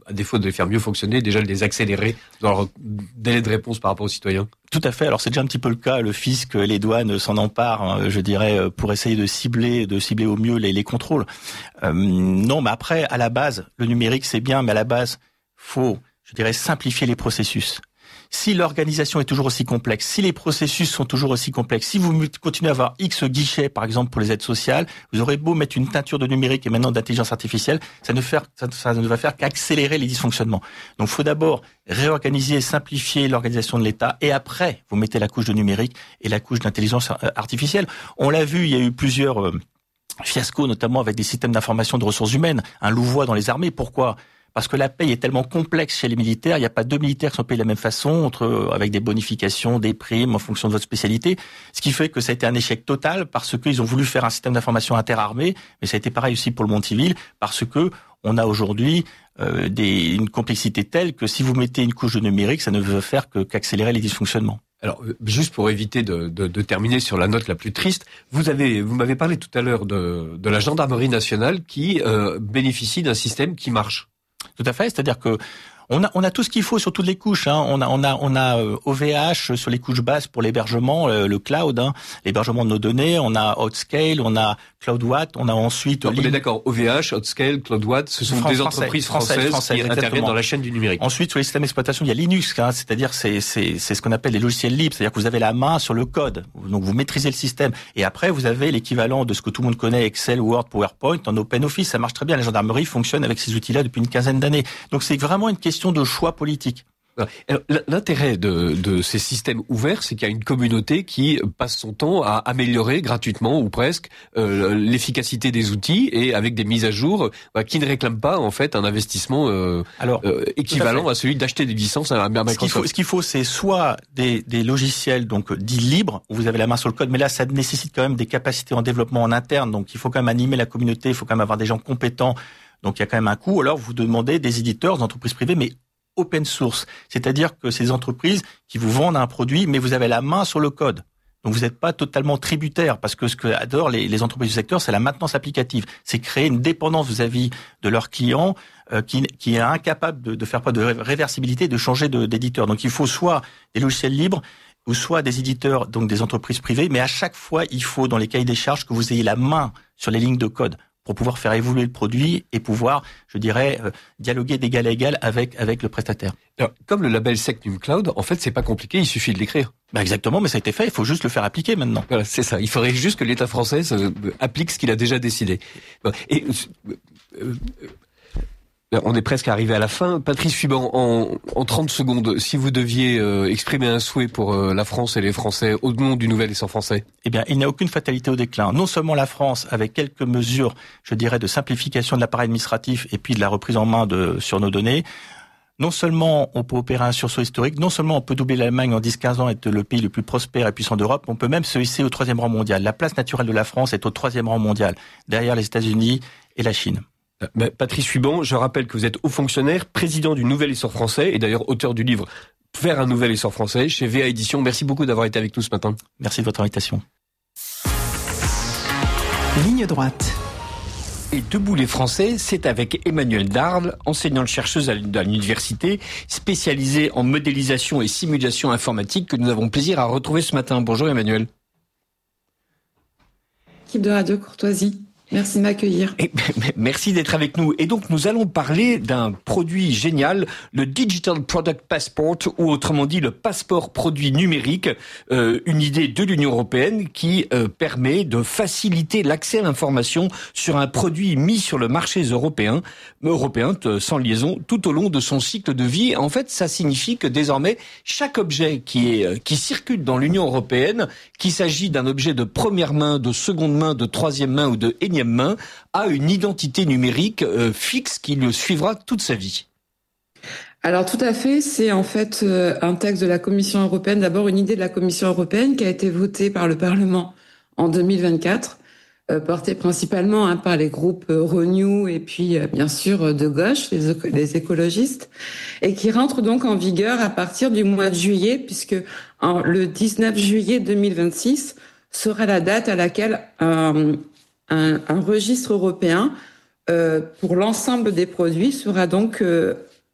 S5: à défaut de les faire mieux fonctionner, déjà de les accélérer dans leur délai de réponse par rapport aux citoyens?
S6: Tout à fait. Alors c'est déjà un petit peu le cas. Le fisc et les douanes s'en emparent, hein, je dirais, pour essayer de cibler, de cibler au mieux les, les contrôles. Euh, non, mais après, à la base, le numérique c'est bien, mais à la base, faut, je dirais, simplifier les processus. Si l'organisation est toujours aussi complexe, si les processus sont toujours aussi complexes, si vous continuez à avoir X guichets, par exemple, pour les aides sociales, vous aurez beau mettre une teinture de numérique et maintenant d'intelligence artificielle, ça ne, faire, ça, ça ne va faire qu'accélérer les dysfonctionnements. Donc, il faut d'abord réorganiser, simplifier l'organisation de l'État et après, vous mettez la couche de numérique et la couche d'intelligence artificielle. On l'a vu, il y a eu plusieurs euh, fiascos, notamment avec des systèmes d'information de ressources humaines, un louvois dans les armées. Pourquoi ? Parce que la paye est tellement complexe chez les militaires, il n'y a pas deux militaires qui sont payés de la même façon, entre, avec des bonifications, des primes en fonction de votre spécialité. Ce qui fait que ça a été un échec total parce qu'ils ont voulu faire un système d'information interarmée, mais ça a été pareil aussi pour le monde civil, parce que on a aujourd'hui euh, des, une complexité telle que si vous mettez une couche de numérique, ça ne veut faire que, qu'accélérer les dysfonctionnements.
S5: Alors, juste pour éviter de, de, de terminer sur la note la plus triste, vous avez, vous m'avez parlé tout à l'heure de, de la gendarmerie nationale qui euh, bénéficie d'un système qui marche.
S6: Tout à fait, c'est-à-dire que on a, on a tout ce qu'il faut sur toutes les couches. Hein. On a, on a, on a O V H sur les couches basses pour l'hébergement, le, le cloud, hein, l'hébergement de nos données. On a Outscale, on a CloudWatt, on a ensuite.
S5: Donc, on est d'accord. O V H, Outscale, CloudWatt, ce sont
S6: Français,
S5: des entreprises françaises, françaises, françaises qui
S6: exactement.
S5: interviennent dans la chaîne du numérique.
S6: Ensuite, sur les systèmes d'exploitation, il y a Linux, hein, c'est-à-dire c'est, c'est, c'est ce qu'on appelle les logiciels libres, c'est-à-dire que vous avez la main sur le code, donc vous maîtrisez le système. Et après, vous avez l'équivalent de ce que tout le monde connaît, Excel, Word, PowerPoint, en OpenOffice. Ça marche très bien. La gendarmerie fonctionne avec ces outils-là depuis une quinzaine d'années. Donc c'est vraiment une question de choix politique.
S5: Alors, l'intérêt de, de ces systèmes ouverts, c'est qu'il y a une communauté qui passe son temps à améliorer gratuitement ou presque euh, l'efficacité des outils et avec des mises à jour euh, qui ne réclament pas en fait un investissement euh,
S6: Alors,
S5: euh, équivalent à, à celui d'acheter des licences à, à Microsoft.
S6: Ce qu'il faut, ce qu'il faut, c'est soit des, des logiciels donc dits libres où vous avez la main sur le code, mais là ça nécessite quand même des capacités en développement en interne, donc il faut quand même animer la communauté, il faut quand même avoir des gens compétents, donc il y a quand même un coût. Alors vous demandez des éditeurs, des entreprises privées, mais open source, c'est-à-dire que ces entreprises qui vous vendent un produit, mais vous avez la main sur le code. Donc vous n'êtes pas totalement tributaire, parce que ce que adorent les, les entreprises du secteur, c'est la maintenance applicative. C'est créer une dépendance vis-à-vis de leurs clients euh, qui, qui est incapable de, de faire preuve de réversibilité, de changer de, d'éditeur. Donc il faut soit des logiciels libres, ou soit des éditeurs, donc des entreprises privées, mais à chaque fois, il faut dans les cahiers des charges que vous ayez la main sur les lignes de code pour pouvoir faire évoluer le produit et pouvoir, je dirais, euh, dialoguer d'égal à égal avec avec le prestataire.
S5: Alors, comme le label Secnum Cloud, en fait, c'est pas compliqué, il suffit de l'écrire.
S6: Bah exactement, mais ça a été fait, il faut juste le faire appliquer maintenant.
S5: Voilà, c'est ça. Il faudrait juste que l'État français euh, applique ce qu'il a déjà décidé. Et euh, euh, on est presque arrivé à la fin. Patrice Fuban, en, en trente secondes, si vous deviez euh, exprimer un souhait pour euh, la France et les Français au nom du nouvel essor français.
S6: Eh bien, il n'y a aucune fatalité au déclin. Non seulement la France, avec quelques mesures, je dirais, de simplification de l'appareil administratif et puis de la reprise en main de sur nos données, non seulement on peut opérer un sursaut historique, non seulement on peut doubler l'Allemagne en dix à quinze ans et être le pays le plus prospère et puissant d'Europe, on peut même se hisser au troisième rang mondial. La place naturelle de la France est au troisième rang mondial, derrière les États-Unis et la Chine.
S5: Patrice Fuban, je rappelle que vous êtes haut fonctionnaire, président du Nouvel Essor Français et d'ailleurs auteur du livre Faire un Nouvel Essor Français chez V A Éditions. Merci beaucoup d'avoir été avec nous ce matin.
S6: Merci de votre invitation.
S4: Ligne droite.
S7: Et Debout les Français, c'est avec Emmanuelle Darle, enseignante-chercheuse à l'université, spécialisée en modélisation et simulation informatique, que nous avons plaisir à retrouver ce matin. Bonjour Emmanuelle.
S8: Équipe de Radio Courtoisie. Merci de m'accueillir.
S7: Et, merci d'être avec nous. Et donc, nous allons parler d'un produit génial, le Digital Product Passport, ou autrement dit, le passeport produit numérique, euh, une idée de l'Union européenne qui euh, permet de faciliter l'accès à l'information sur un produit mis sur le marché européen, européen sans liaison, tout au long de son cycle de vie. En fait, ça signifie que désormais, chaque objet qui est qui circule dans l'Union européenne, qu'il s'agit d'un objet de première main, de seconde main, de troisième main ou de énième main, a une identité numérique euh, fixe qui le suivra toute sa vie.
S8: Alors tout à fait, c'est en fait euh, un texte de la Commission européenne, d'abord une idée de la Commission européenne qui a été votée par le Parlement en deux mille vingt-quatre, euh, portée principalement hein, par les groupes euh, Renew et puis euh, bien sûr de gauche, les, les écologistes, et qui rentre donc en vigueur à partir du mois de juillet, puisque en, le dix-neuf juillet deux mille vingt-six sera la date à laquelle euh, Un, un registre européen euh, pour l'ensemble des produits sera donc euh,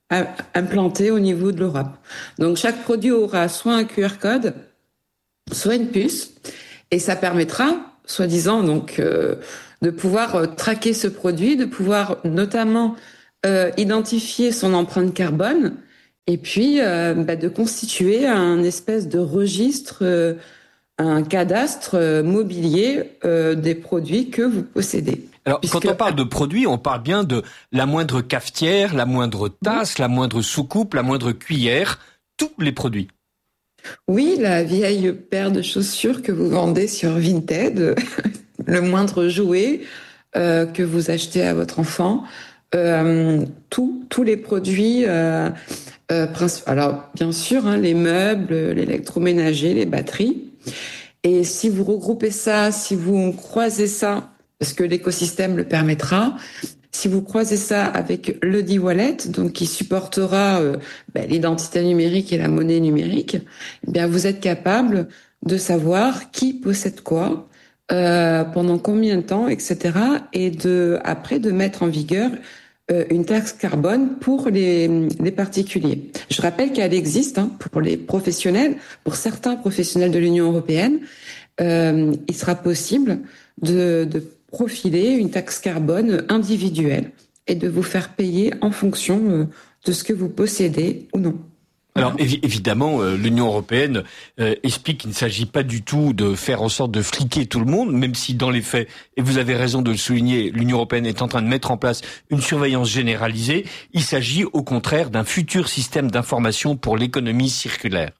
S8: implantés au niveau de l'Europe. Donc chaque produit aura soit un Q R code, soit une puce, et ça permettra, soi-disant, donc euh, de pouvoir euh, traquer ce produit, de pouvoir notamment euh, identifier son empreinte carbone, et puis euh, bah, de constituer un espèce de registre, euh, un cadastre euh, mobilier euh, des produits que vous possédez.
S7: Alors,
S8: Puisque...
S7: quand on parle de produits, on parle bien de la moindre cafetière, la moindre tasse, la moindre soucoupe, la moindre cuillère, tous les produits.
S8: Oui, la vieille paire de chaussures que vous vendez sur Vinted, le moindre jouet euh, que vous achetez à votre enfant, euh, tous tous les produits. Euh, euh, princi- alors, bien sûr, hein, les meubles, l'électroménager, les batteries. Et si vous regroupez ça, si vous croisez ça, parce que l'écosystème le permettra. Si vous croisez ça avec le d'e-wallet, donc qui supportera euh, ben, l'identité numérique et la monnaie numérique, eh bien vous êtes capable de savoir qui possède quoi, euh, pendant combien de temps, et cetera. Et de après de mettre en vigueur euh, une taxe carbone pour les, les particuliers. Je rappelle qu'elle existe hein, pour les professionnels, pour certains professionnels de l'Union européenne, euh, il sera possible de, de profiler une taxe carbone individuelle et de vous faire payer en fonction de ce que vous possédez ou non.
S7: Alors évi- évidemment, euh, l'Union européenne euh, explique qu'il ne s'agit pas du tout de faire en sorte de fliquer tout le monde, même si dans les faits, et vous avez raison de le souligner, l'Union européenne est en train de mettre en place une surveillance généralisée. Il s'agit au contraire d'un futur système d'information pour l'économie circulaire.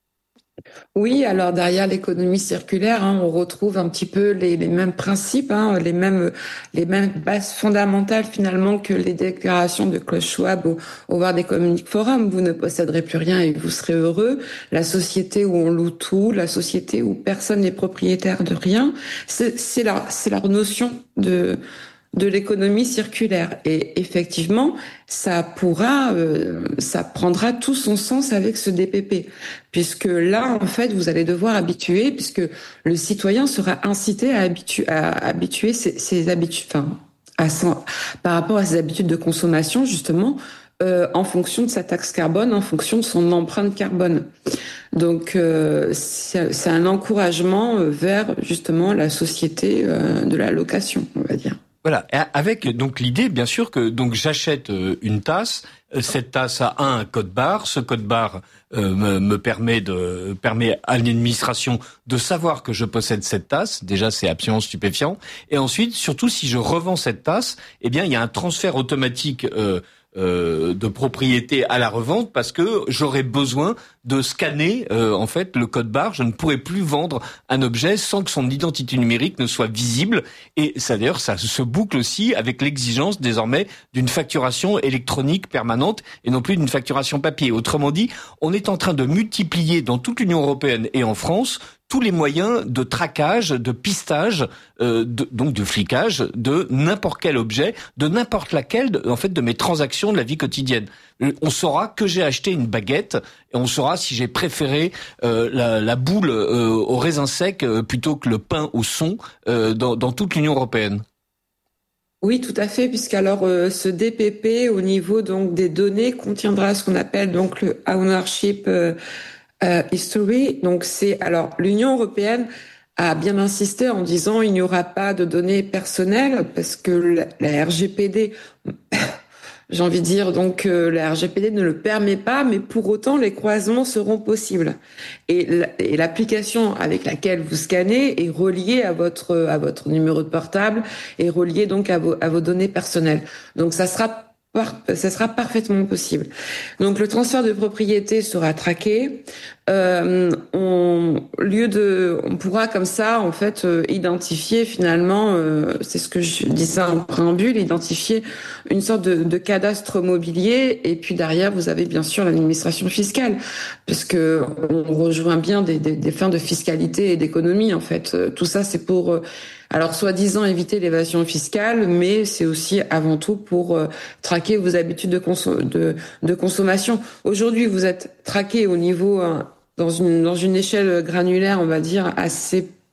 S8: Oui, alors derrière l'économie circulaire, hein, on retrouve un petit peu les, les mêmes principes, hein, les mêmes les mêmes bases fondamentales finalement que les déclarations de Klaus Schwab au, au World Economic Forum. Vous ne posséderez plus rien et vous serez heureux. La société où on loue tout, la société où personne n'est propriétaire de rien, c'est, c'est leur c'est leur notion de de l'économie circulaire. Et effectivement, ça pourra, euh, ça prendra tout son sens avec ce D P P, puisque là, en fait, vous allez devoir habituer, puisque le citoyen sera incité à habituer, à habituer ses, ses habitudes, enfin, à son, par rapport à ses habitudes de consommation, justement, euh, en fonction de sa taxe carbone, en fonction de son empreinte carbone. Donc, euh, c'est, c'est un encouragement vers justement la société euh, de la location, on va dire.
S7: Voilà, avec donc l'idée bien sûr que donc j'achète une tasse, cette tasse a un code barre, ce code barre euh, me, me permet de permet à l'administration de savoir que je possède cette tasse, déjà c'est absolument stupéfiant, et ensuite surtout si je revends cette tasse, eh bien il y a un transfert automatique euh, Euh, de propriété à la revente parce que j'aurais besoin de scanner euh, en fait le code barre. Je ne pourrais plus vendre un objet sans que son identité numérique ne soit visible. Et ça d'ailleurs ça se boucle aussi avec l'exigence désormais d'une facturation électronique permanente et non plus d'une facturation papier. Autrement dit, on est en train de multiplier dans toute l'Union européenne et en France tous les moyens de traquage, de pistage, euh, de, donc de flicage de n'importe quel objet, de n'importe laquelle, de, en fait, de mes transactions de la vie quotidienne. On saura que j'ai acheté une baguette et on saura si j'ai préféré euh, la, la boule euh, au raisin sec euh, plutôt que le pain au son euh, dans, dans toute l'Union européenne.
S8: Oui, tout à fait, puisqu'alors euh, ce D P P au niveau donc des données contiendra ce qu'on appelle donc le ownership euh, Uh, history. Donc c'est alors l'Union européenne a bien insisté en disant il n'y aura pas de données personnelles parce que la, la R G P D j'ai envie de dire donc euh, la R G P D ne le permet pas, mais pour autant les croisements seront possibles et, la, et l'application avec laquelle vous scannez est reliée à votre à votre numéro de portable et reliée donc à vos à vos données personnelles. Donc ça sera ça sera parfaitement possible. Donc le transfert de propriété sera traqué. Euh, on lieu de, on pourra comme ça en fait euh, identifier finalement, euh, c'est ce que je disais en préambule, identifier une sorte de, de cadastre mobilier. Et puis derrière, vous avez bien sûr l'administration fiscale, puisque on rejoint bien des, des, des fins de fiscalité et d'économie en fait. Tout ça, c'est pour euh, alors, soi-disant éviter l'évasion fiscale, mais c'est aussi avant tout pour euh, traquer vos habitudes de, conso- de, de consommation. Aujourd'hui, vous êtes traqué au niveau, euh, dans une, dans une échelle granulaire, on va dire, assez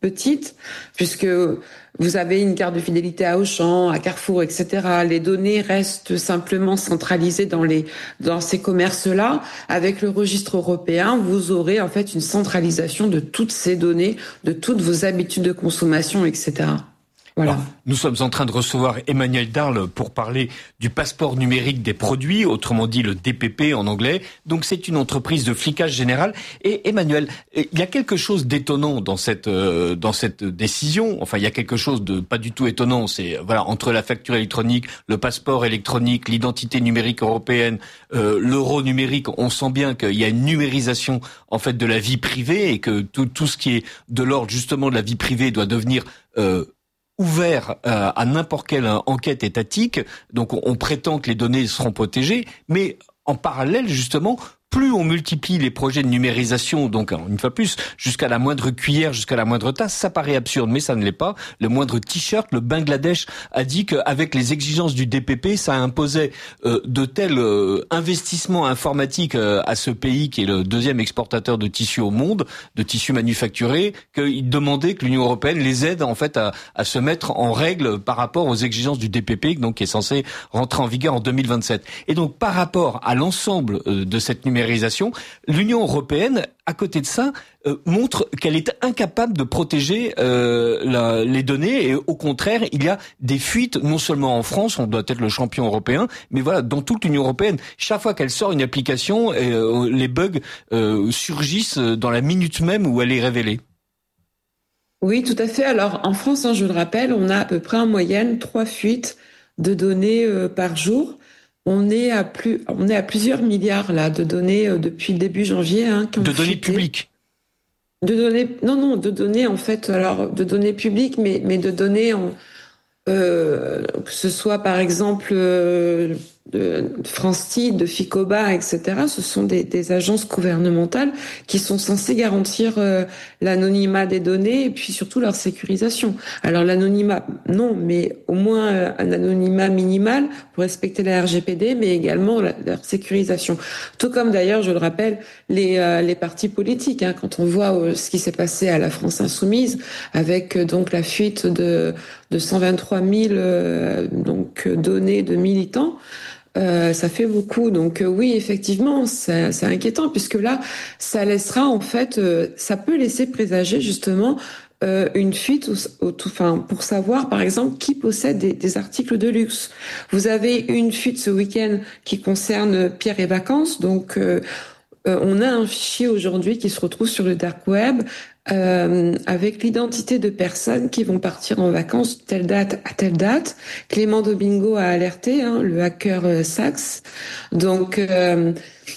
S8: petite, puisque vous avez une carte de fidélité à Auchan, à Carrefour, et cetera. Les données restent simplement centralisées dans les dans ces commerces-là. Avec le registre européen, vous aurez en fait une centralisation de toutes ces données, de toutes vos habitudes de consommation, et cetera. Voilà.
S7: Alors, nous sommes en train de recevoir Emmanuel Darle pour parler du passeport numérique des produits, autrement dit le D P P en anglais. Donc c'est une entreprise de flicage général. Et Emmanuel, il y a quelque chose d'étonnant dans cette euh, dans cette décision. Enfin, il y a quelque chose de pas du tout étonnant. C'est voilà, entre la facture électronique, le passeport électronique, l'identité numérique européenne, euh, l'euro numérique, on sent bien qu'il y a une numérisation en fait de la vie privée et que tout tout ce qui est de l'ordre justement de la vie privée doit devenir euh, ouvert euh, à n'importe quelle enquête étatique, donc on, on prétend que les données seront protégées, mais en parallèle justement, plus on multiplie les projets de numérisation, donc une fois plus, jusqu'à la moindre cuillère, jusqu'à la moindre tasse, ça paraît absurde, mais ça ne l'est pas. Le moindre t-shirt, le Bangladesh a dit qu'avec les exigences du D P P, ça imposait euh, de tels euh, investissements informatiques euh, à ce pays qui est le deuxième exportateur de tissus au monde, de tissus manufacturés, qu'il demandait que l'Union européenne les aide en fait à, à se mettre en règle par rapport aux exigences du D P P, donc qui est censé rentrer en vigueur en deux mille vingt-sept. Et donc par rapport à l'ensemble euh, de cette numérisation, l'Union européenne, à côté de ça, euh, montre qu'elle est incapable de protéger euh, la, les données et au contraire, il y a des fuites non seulement en France, on doit être le champion européen, mais voilà, dans toute l'Union européenne. Chaque fois qu'elle sort une application, euh, les bugs euh, surgissent dans la minute même où elle est révélée.
S8: Oui, tout à fait. Alors en France, hein, je le rappelle, on a à peu près en moyenne trois fuites de données euh, par jour. On est à plus, on est à plusieurs milliards là de données euh, depuis le début janvier. Hein, qui ont
S7: de données
S8: fuité.
S7: publiques.
S8: De données, non non, de données en fait, alors de données publiques, mais mais de données en, euh, que ce soit par exemple euh, de Francetid, de Ficoba, et cetera. Ce sont des, des agences gouvernementales qui sont censées garantir euh, l'anonymat des données et puis surtout leur sécurisation. Alors l'anonymat, non, mais au moins euh, un anonymat minimal pour respecter la R G P D, mais également la, leur sécurisation. Tout comme d'ailleurs, je le rappelle, les, euh, les partis politiques. Hein, quand on voit euh, ce qui s'est passé à la France Insoumise avec euh, donc la fuite de, de cent vingt-trois mille euh, donc données de militants. Euh, ça fait beaucoup, donc euh, oui, effectivement, c'est, c'est inquiétant puisque là, ça laissera en fait, euh, ça peut laisser présager justement euh, une fuite, au, au, enfin, pour savoir par exemple qui possède des, des articles de luxe. Vous avez une fuite ce week-end qui concerne Pierre et Vacances, donc euh, euh, on a un fichier aujourd'hui qui se retrouve sur le dark web. Euh, avec l'identité de personnes qui vont partir en vacances telle date à telle date. Clément Domingo a alerté, hein, le hacker euh, Sachs. Donc euh,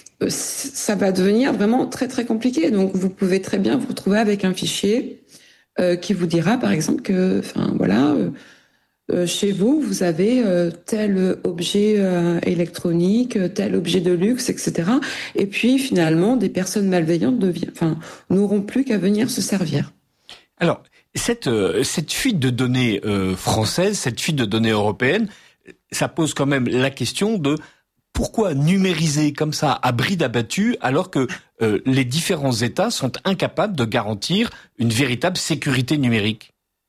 S8: ça va devenir vraiment très très compliqué. Donc vous pouvez très bien vous retrouver avec un fichier euh, qui vous dira par exemple que, enfin voilà, euh, euh, chez vous vous avez euh, tel objet euh, électronique, tel objet de luxe, et cetera. Et puis finalement des personnes malveillantes deviennent, enfin, n'auront plus qu'à venir se servir.
S7: Alors cette euh, cette fuite de données euh, françaises, cette fuite de données européennes, ça pose quand même la question de pourquoi numériser comme ça à bride abattue alors que euh, les différents États sont incapables de garantir une véritable sécurité numérique.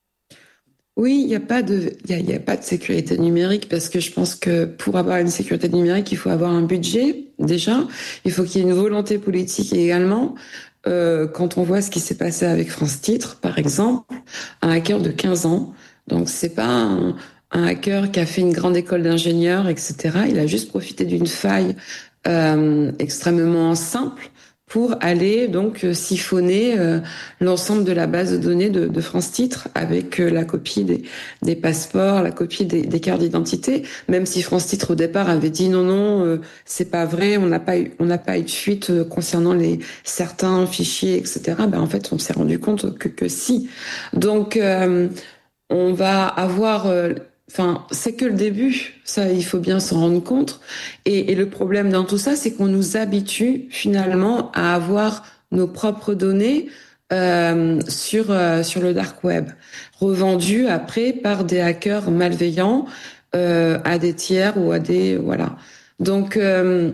S8: Oui, il n'y a pas de, il y a, y a pas de sécurité numérique parce que je pense que pour avoir une sécurité numérique, il faut avoir un budget déjà. Il faut qu'il y ait une volonté politique également. Euh, quand on voit ce qui s'est passé avec France Titre, par exemple, un hacker de quinze ans. Donc c'est pas un, un hacker qui a fait une grande école d'ingénieur, et cetera. Il a juste profité d'une faille euh, extrêmement simple pour aller donc siphonner euh, l'ensemble de la base de données de, de France Titre avec euh, la copie des, des passeports, la copie des, des cartes d'identité. Même si France Titre au départ avait dit non non, euh, c'est pas vrai, on n'a pas eu, on n'a pas eu de fuite euh, concernant les certains fichiers, et cetera. Ben en fait, on s'est rendu compte que que si. Donc euh, on va avoir euh, Enfin, c'est que le début, ça, il faut bien s'en rendre compte. Et, et le problème dans tout ça, c'est qu'on nous habitue finalement à avoir nos propres données euh, sur euh, sur le dark web, revendues après par des hackers malveillants euh, à des tiers ou à des voilà. Donc euh,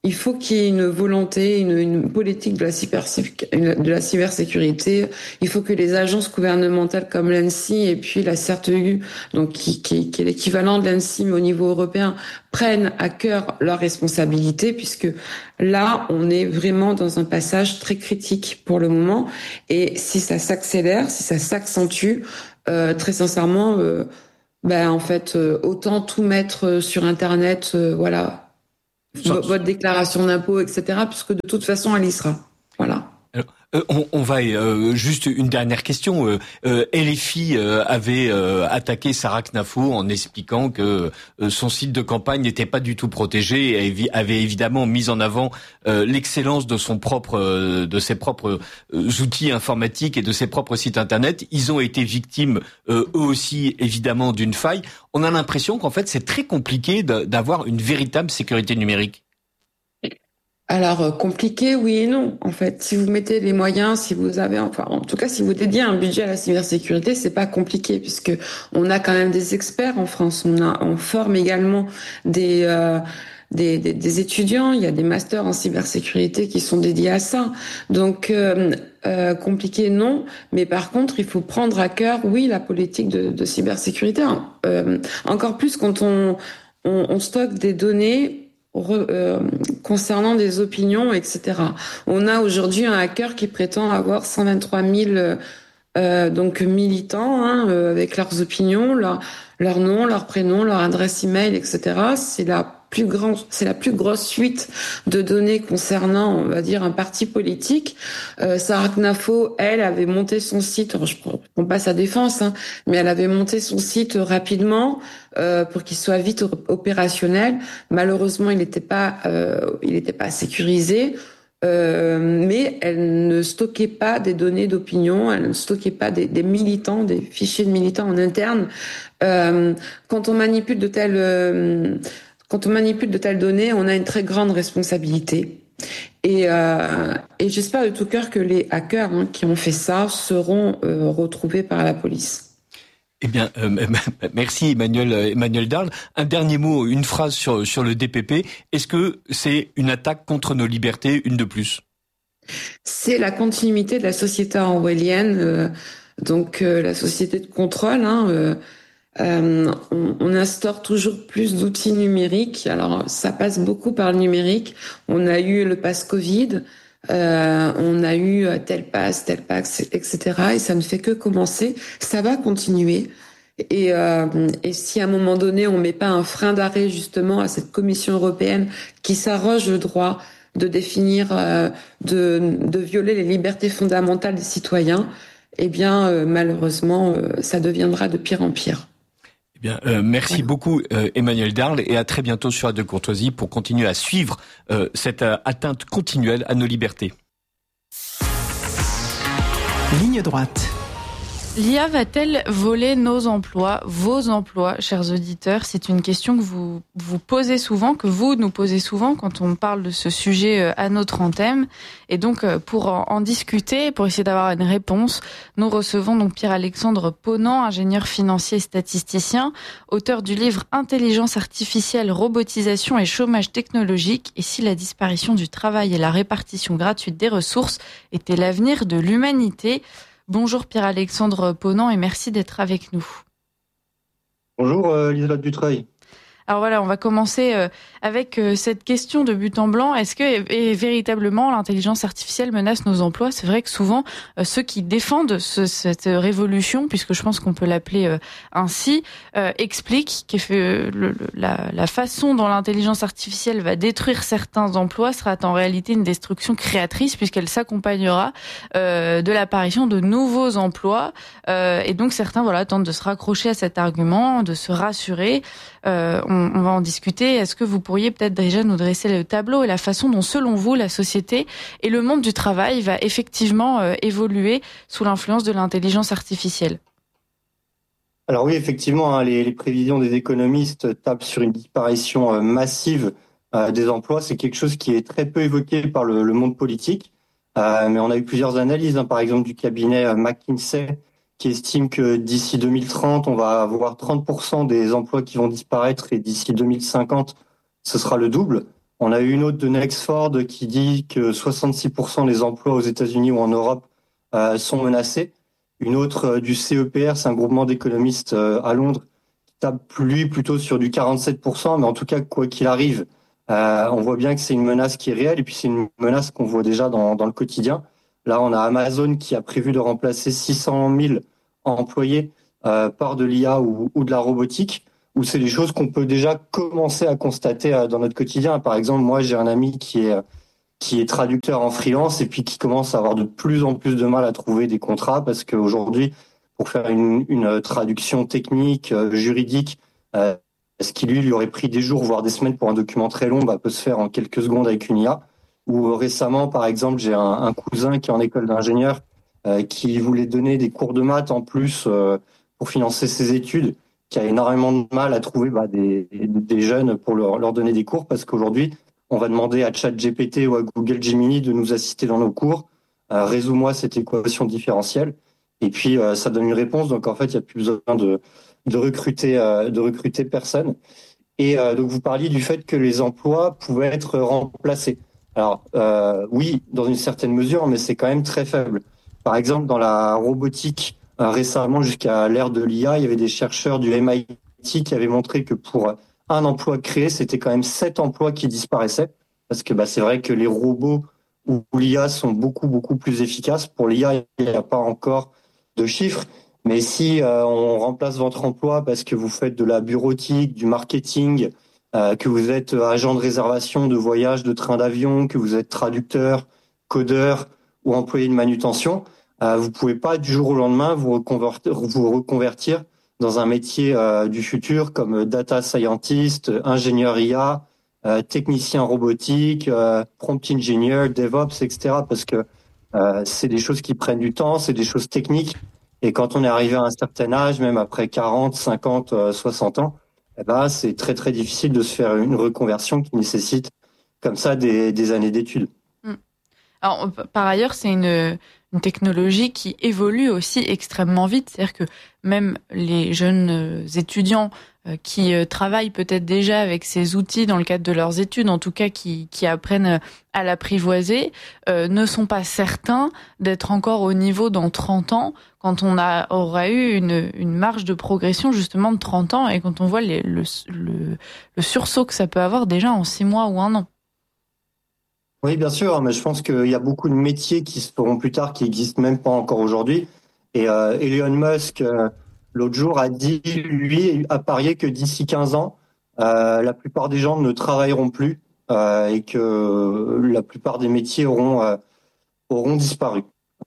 S8: il faut qu'il y ait une volonté, une, une politique de la, cyber, de la cybersécurité. Il faut que les agences gouvernementales comme l'ANSSI et puis la C E R T U, donc qui, qui, qui est l'équivalent de l'ANSSI mais au niveau européen, prennent à cœur leurs responsabilités, puisque là, on est vraiment dans un passage très critique pour le moment. Et si ça s'accélère, si ça s'accentue, euh, très sincèrement, euh, ben en fait, euh, autant tout mettre sur Internet, euh, voilà. Votre déclaration d'impôt, et cetera, puisque de toute façon, elle y sera. Voilà.
S7: Alors, euh, on, on va euh, juste une dernière question. Euh, euh, L F I euh, avait euh, attaqué Sarah Knafo en expliquant que euh, son site de campagne n'était pas du tout protégé et avait évidemment mis en avant euh, l'excellence de son propre, euh, de ses propres euh, outils informatiques et de ses propres sites internet. Ils ont été victimes euh, eux aussi évidemment d'une faille. On a l'impression qu'en fait c'est très compliqué de, d'avoir une véritable sécurité numérique.
S8: Alors, compliqué, oui et non. En fait, si vous mettez les moyens, si vous avez, enfin, en tout cas, si vous dédiez un budget à la cybersécurité, c'est pas compliqué, puisque on a quand même des experts en France. On a, on forme également des, euh, des, des, des étudiants. Il y a des masters en cybersécurité qui sont dédiés à ça. Donc, euh, euh, compliqué, non. Mais par contre, il faut prendre à cœur, oui, la politique de, de cybersécurité. Euh, encore plus quand on, on, on stocke des données Re, euh, concernant des opinions, et cetera. On a aujourd'hui un hacker qui prétend avoir cent vingt-trois mille euh, donc militants hein, euh, avec leurs opinions, leur, leur nom, leur prénom, leur adresse email, et cetera. C'est la plus grande, c'est la plus grosse suite de données concernant, on va dire, un parti politique. Euh, Sarah Knafo, elle, avait monté son site. Alors je prends pas sa défense, hein, mais elle avait monté son site rapidement euh, pour qu'il soit vite opérationnel. Malheureusement, il n'était pas, euh, il n'était pas sécurisé. Euh, mais elle ne stockait pas des données d'opinion, elle ne stockait pas des, des militants, des fichiers de militants en interne. Euh, quand on manipule de telles, euh, quand on manipule de telles données, on a une très grande responsabilité. Et, euh, et j'espère de tout cœur que les hackers hein, qui ont fait ça seront euh, retrouvés par la police.
S7: Eh bien, euh, merci Emmanuel, Emmanuel Darle. Un dernier mot, une phrase sur, sur le D P P. Est-ce que c'est une attaque contre nos libertés, une de plus ?
S8: C'est la continuité de la société orwellienne, euh, donc euh, la société de contrôle. Hein, euh, euh, on, on instaure toujours plus d'outils numériques. Alors, ça passe beaucoup par le numérique. On a eu le pass Covid. Euh, on a eu tel pass, tel pass, et cetera. Et ça ne fait que commencer. Ça va continuer. Et, euh, et si à un moment donné, on met pas un frein d'arrêt justement à cette Commission européenne qui s'arroge le droit de définir, euh, de, de violer les libertés fondamentales des citoyens, eh bien, euh, malheureusement, euh, ça deviendra de pire en pire.
S7: Bien, euh, merci ouais. beaucoup euh, Emmanuel Darle et à très bientôt sur Radio Courtoisie pour continuer à suivre euh, cette euh, atteinte continuelle à nos libertés.
S4: Ligne droite.
S2: L'I A va-t-elle voler nos emplois, vos emplois, chers auditeurs ? C'est une question que vous vous posez souvent, que vous nous posez souvent quand on parle de ce sujet à notre antenne. Et donc, pour en, en discuter, pour essayer d'avoir une réponse, nous recevons donc Pierre-Alexandre Ponant, ingénieur financier et statisticien, auteur du livre « Intelligence artificielle, robotisation et chômage technologique et si la disparition du travail et la répartition gratuite des ressources étaient l'avenir de l'humanité ». Bonjour Pierre-Alexandre Ponant et merci d'être avec nous.
S9: Bonjour euh, Liselotte Dutreuil.
S2: Alors voilà, on va commencer euh, avec euh, cette question de but en blanc. Est-ce que et, véritablement l'intelligence artificielle menace nos emplois ? C'est vrai que souvent, euh, ceux qui défendent ce, cette révolution, puisque je pense qu'on peut l'appeler euh, ainsi, euh, expliquent que euh, le, la, la façon dont l'intelligence artificielle va détruire certains emplois sera en réalité une destruction créatrice, puisqu'elle s'accompagnera euh, de l'apparition de nouveaux emplois. Euh, et donc certains voilà tentent de se raccrocher à cet argument, de se rassurer. Euh, on, on va en discuter. Est-ce que vous pourriez peut-être déjà nous dresser le tableau et la façon dont, selon vous, la société et le monde du travail va effectivement euh, évoluer sous l'influence de l'intelligence artificielle ?
S9: Alors oui, effectivement, hein, les, les prévisions des économistes tablent sur une disparition euh, massive euh, des emplois. C'est quelque chose qui est très peu évoqué par le, le monde politique. Euh, mais on a eu plusieurs analyses, hein, par exemple du cabinet euh, McKinsey, qui estime que d'ici deux mille trente, on va avoir trente pour cent des emplois qui vont disparaître et d'ici deux mille cinquante, ce sera le double. On a eu une autre de Nexford qui dit que soixante-six pour cent des emplois aux États-Unis ou en Europe euh, sont menacés. Une autre euh, du C E P R, c'est un groupement d'économistes euh, à Londres, qui tape lui plutôt sur du quarante-sept pour cent, mais en tout cas, quoi qu'il arrive, euh, on voit bien que c'est une menace qui est réelle, et puis c'est une menace qu'on voit déjà dans, dans le quotidien. Là, on a Amazon qui a prévu de remplacer six cent mille employés euh, par de l'I A ou, ou de la robotique, où c'est des choses qu'on peut déjà commencer à constater euh, dans notre quotidien. Par exemple, moi, j'ai un ami qui est qui est traducteur en freelance et puis qui commence à avoir de plus en plus de mal à trouver des contrats parce qu'aujourd'hui, pour faire une, une traduction technique, euh, juridique, euh, ce qui lui, lui aurait pris des jours, voire des semaines pour un document très long, bah, peut se faire en quelques secondes avec une I A. Ou euh, récemment, par exemple, j'ai un, un cousin qui est en école d'ingénieur euh, qui voulait donner des cours de maths en plus euh, pour financer ses études, qui a énormément de mal à trouver bah, des, des jeunes pour leur, leur donner des cours parce qu'aujourd'hui, on va demander à ChatGPT ou à Google Gemini de nous assister dans nos cours. Euh, résous-moi cette équation différentielle. Et puis, euh, ça donne une réponse. Donc, en fait, il n'y a plus besoin de, de recruter, euh, de recruter personne. Et euh, donc, vous parliez du fait que les emplois pouvaient être remplacés. Alors, euh, oui, dans une certaine mesure, mais c'est quand même très faible. Par exemple, dans la robotique, euh, récemment, jusqu'à l'ère de l'I A, il y avait des chercheurs du M I T qui avaient montré que pour un emploi créé, c'était quand même sept emplois qui disparaissaient. Parce que bah, c'est vrai que les robots ou l'I A sont beaucoup, beaucoup plus efficaces. Pour l'I A, il n'y a pas encore de chiffres. Mais si euh, on remplace votre emploi parce que vous faites de la bureautique, du marketing, euh, que vous êtes agent de réservation de voyage, de train d'avion, que vous êtes traducteur, codeur ou employé de manutention, euh, vous pouvez pas du jour au lendemain vous reconvertir, vous reconvertir dans un métier euh, du futur comme data scientist, ingénieur I A, euh, technicien robotique, euh, prompt engineer, DevOps, et cetera. Parce que euh, c'est des choses qui prennent du temps, c'est des choses techniques. Et quand on est arrivé à un certain âge, même après quarante, cinquante, soixante ans, eh ben, c'est très très difficile de se faire une reconversion qui nécessite comme ça des, des années d'études.
S2: Alors, par ailleurs, c'est une, une technologie qui évolue aussi extrêmement vite. C'est-à-dire que même les jeunes étudiants qui travaillent peut-être déjà avec ces outils dans le cadre de leurs études, en tout cas qui, qui apprennent à l'apprivoiser, euh, ne sont pas certains d'être encore au niveau dans trente ans, quand on a, aura eu une, une marge de progression justement de trente ans et quand on voit les, le, le, le sursaut que ça peut avoir déjà en six mois ou un an.
S9: Oui, bien sûr, mais je pense qu'il y a beaucoup de métiers qui se feront plus tard, qui n'existent même pas encore aujourd'hui. Et euh, Elon Musk, euh, l'autre jour, a dit, lui, a parié que d'ici quinze ans, euh, la plupart des gens ne travailleront plus euh, et que la plupart des métiers auront, euh, auront disparu.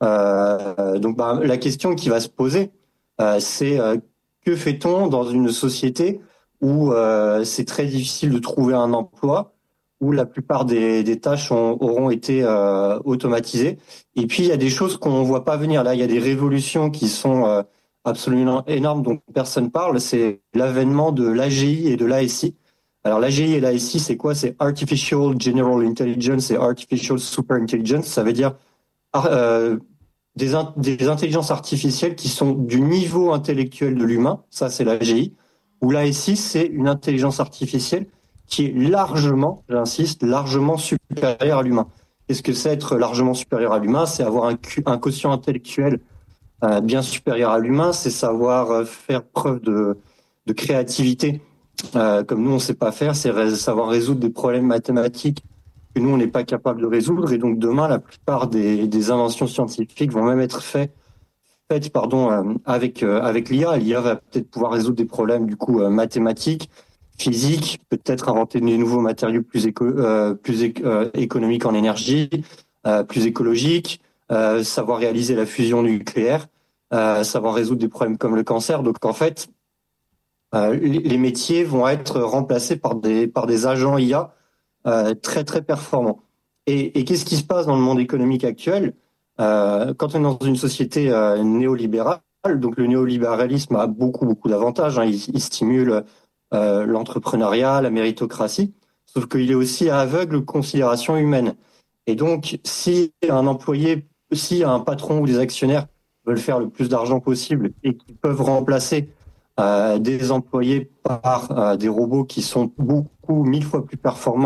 S9: Euh, donc, bah, la question qui va se poser, euh, c'est euh, que fait-on dans une société où euh, c'est très difficile de trouver un emploi, où la plupart des, des tâches ont, auront été euh, automatisées. Et puis, il y a des choses qu'on ne voit pas venir. Là, il y a des révolutions qui sont euh, absolument énormes dont personne parle. C'est l'avènement de l'A G I et de l'A S I. Alors, l'A G I et l'A S I, c'est quoi? C'est Artificial General Intelligence et Artificial Super Intelligence. Ça veut dire euh, des, in- des intelligences artificielles qui sont du niveau intellectuel de l'humain. Ça, c'est l'A G I. Ou l'A S I, c'est une intelligence artificielle qui est largement, j'insiste, largement supérieur à l'humain. Qu'est-ce que c'est être largement supérieur à l'humain? C'est avoir un, un quotient intellectuel euh, bien supérieur à l'humain, c'est savoir euh, faire preuve de, de créativité, euh, comme nous on ne sait pas faire, c'est ré- savoir résoudre des problèmes mathématiques que nous on n'est pas capable de résoudre. Et donc demain, la plupart des, des inventions scientifiques vont même être faites, faites pardon, euh, avec, euh, avec l'I A. L'I A va peut-être pouvoir résoudre des problèmes du coup euh, mathématiques, physique, peut-être inventer de nouveaux matériaux plus, éco, euh, plus éco, euh, économiques en énergie, euh, plus écologiques, euh, savoir réaliser la fusion nucléaire, euh, savoir résoudre des problèmes comme le cancer. Donc en fait, euh, les, les métiers vont être remplacés par des, par des agents I A euh, très très performants. Et, et qu'est-ce qui se passe dans le monde économique actuel? euh, Quand on est dans une société euh, néolibérale, donc le néolibéralisme a beaucoup beaucoup d'avantages, hein, il, il stimule Euh, l'entrepreneuriat, la méritocratie, sauf qu'il est aussi aveugle aux considérations humaines. Et donc, si un employé, si un patron ou des actionnaires veulent faire le plus d'argent possible et qu'ils peuvent remplacer euh, des employés par euh, des robots qui sont beaucoup, mille fois plus performants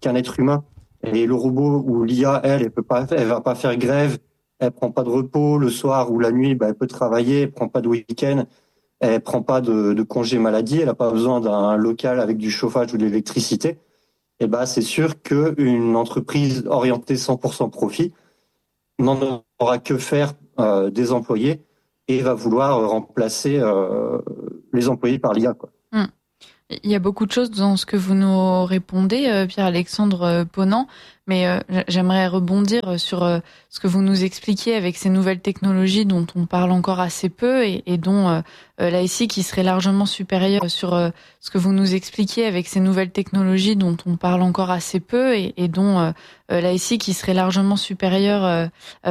S9: qu'un être humain. Et le robot ou l'I A, elle, elle peut pas, elle va pas faire grève, elle prend pas de repos le soir ou la nuit, bah, elle peut travailler, elle prend pas de week-end, elle prend pas de, de congé maladie, elle a pas besoin d'un local avec du chauffage ou de l'électricité. Et bah, c'est sûr qu'une entreprise orientée cent pour cent profit n'en aura que faire euh, des employés et va vouloir remplacer euh, les employés par l'I A, quoi.
S2: Mmh. Il y a beaucoup de choses dans ce que vous nous répondez, euh, Pierre-Alexandre euh, Ponant, mais euh, j'aimerais rebondir sur euh, ce que vous nous expliquiez avec ces nouvelles technologies dont on parle encore assez peu et, et dont euh, l'A S I qui serait largement supérieure sur euh, ce que vous nous expliquiez avec ces nouvelles technologies dont on parle encore assez peu et, et dont euh, l'A S I qui serait largement supérieure euh,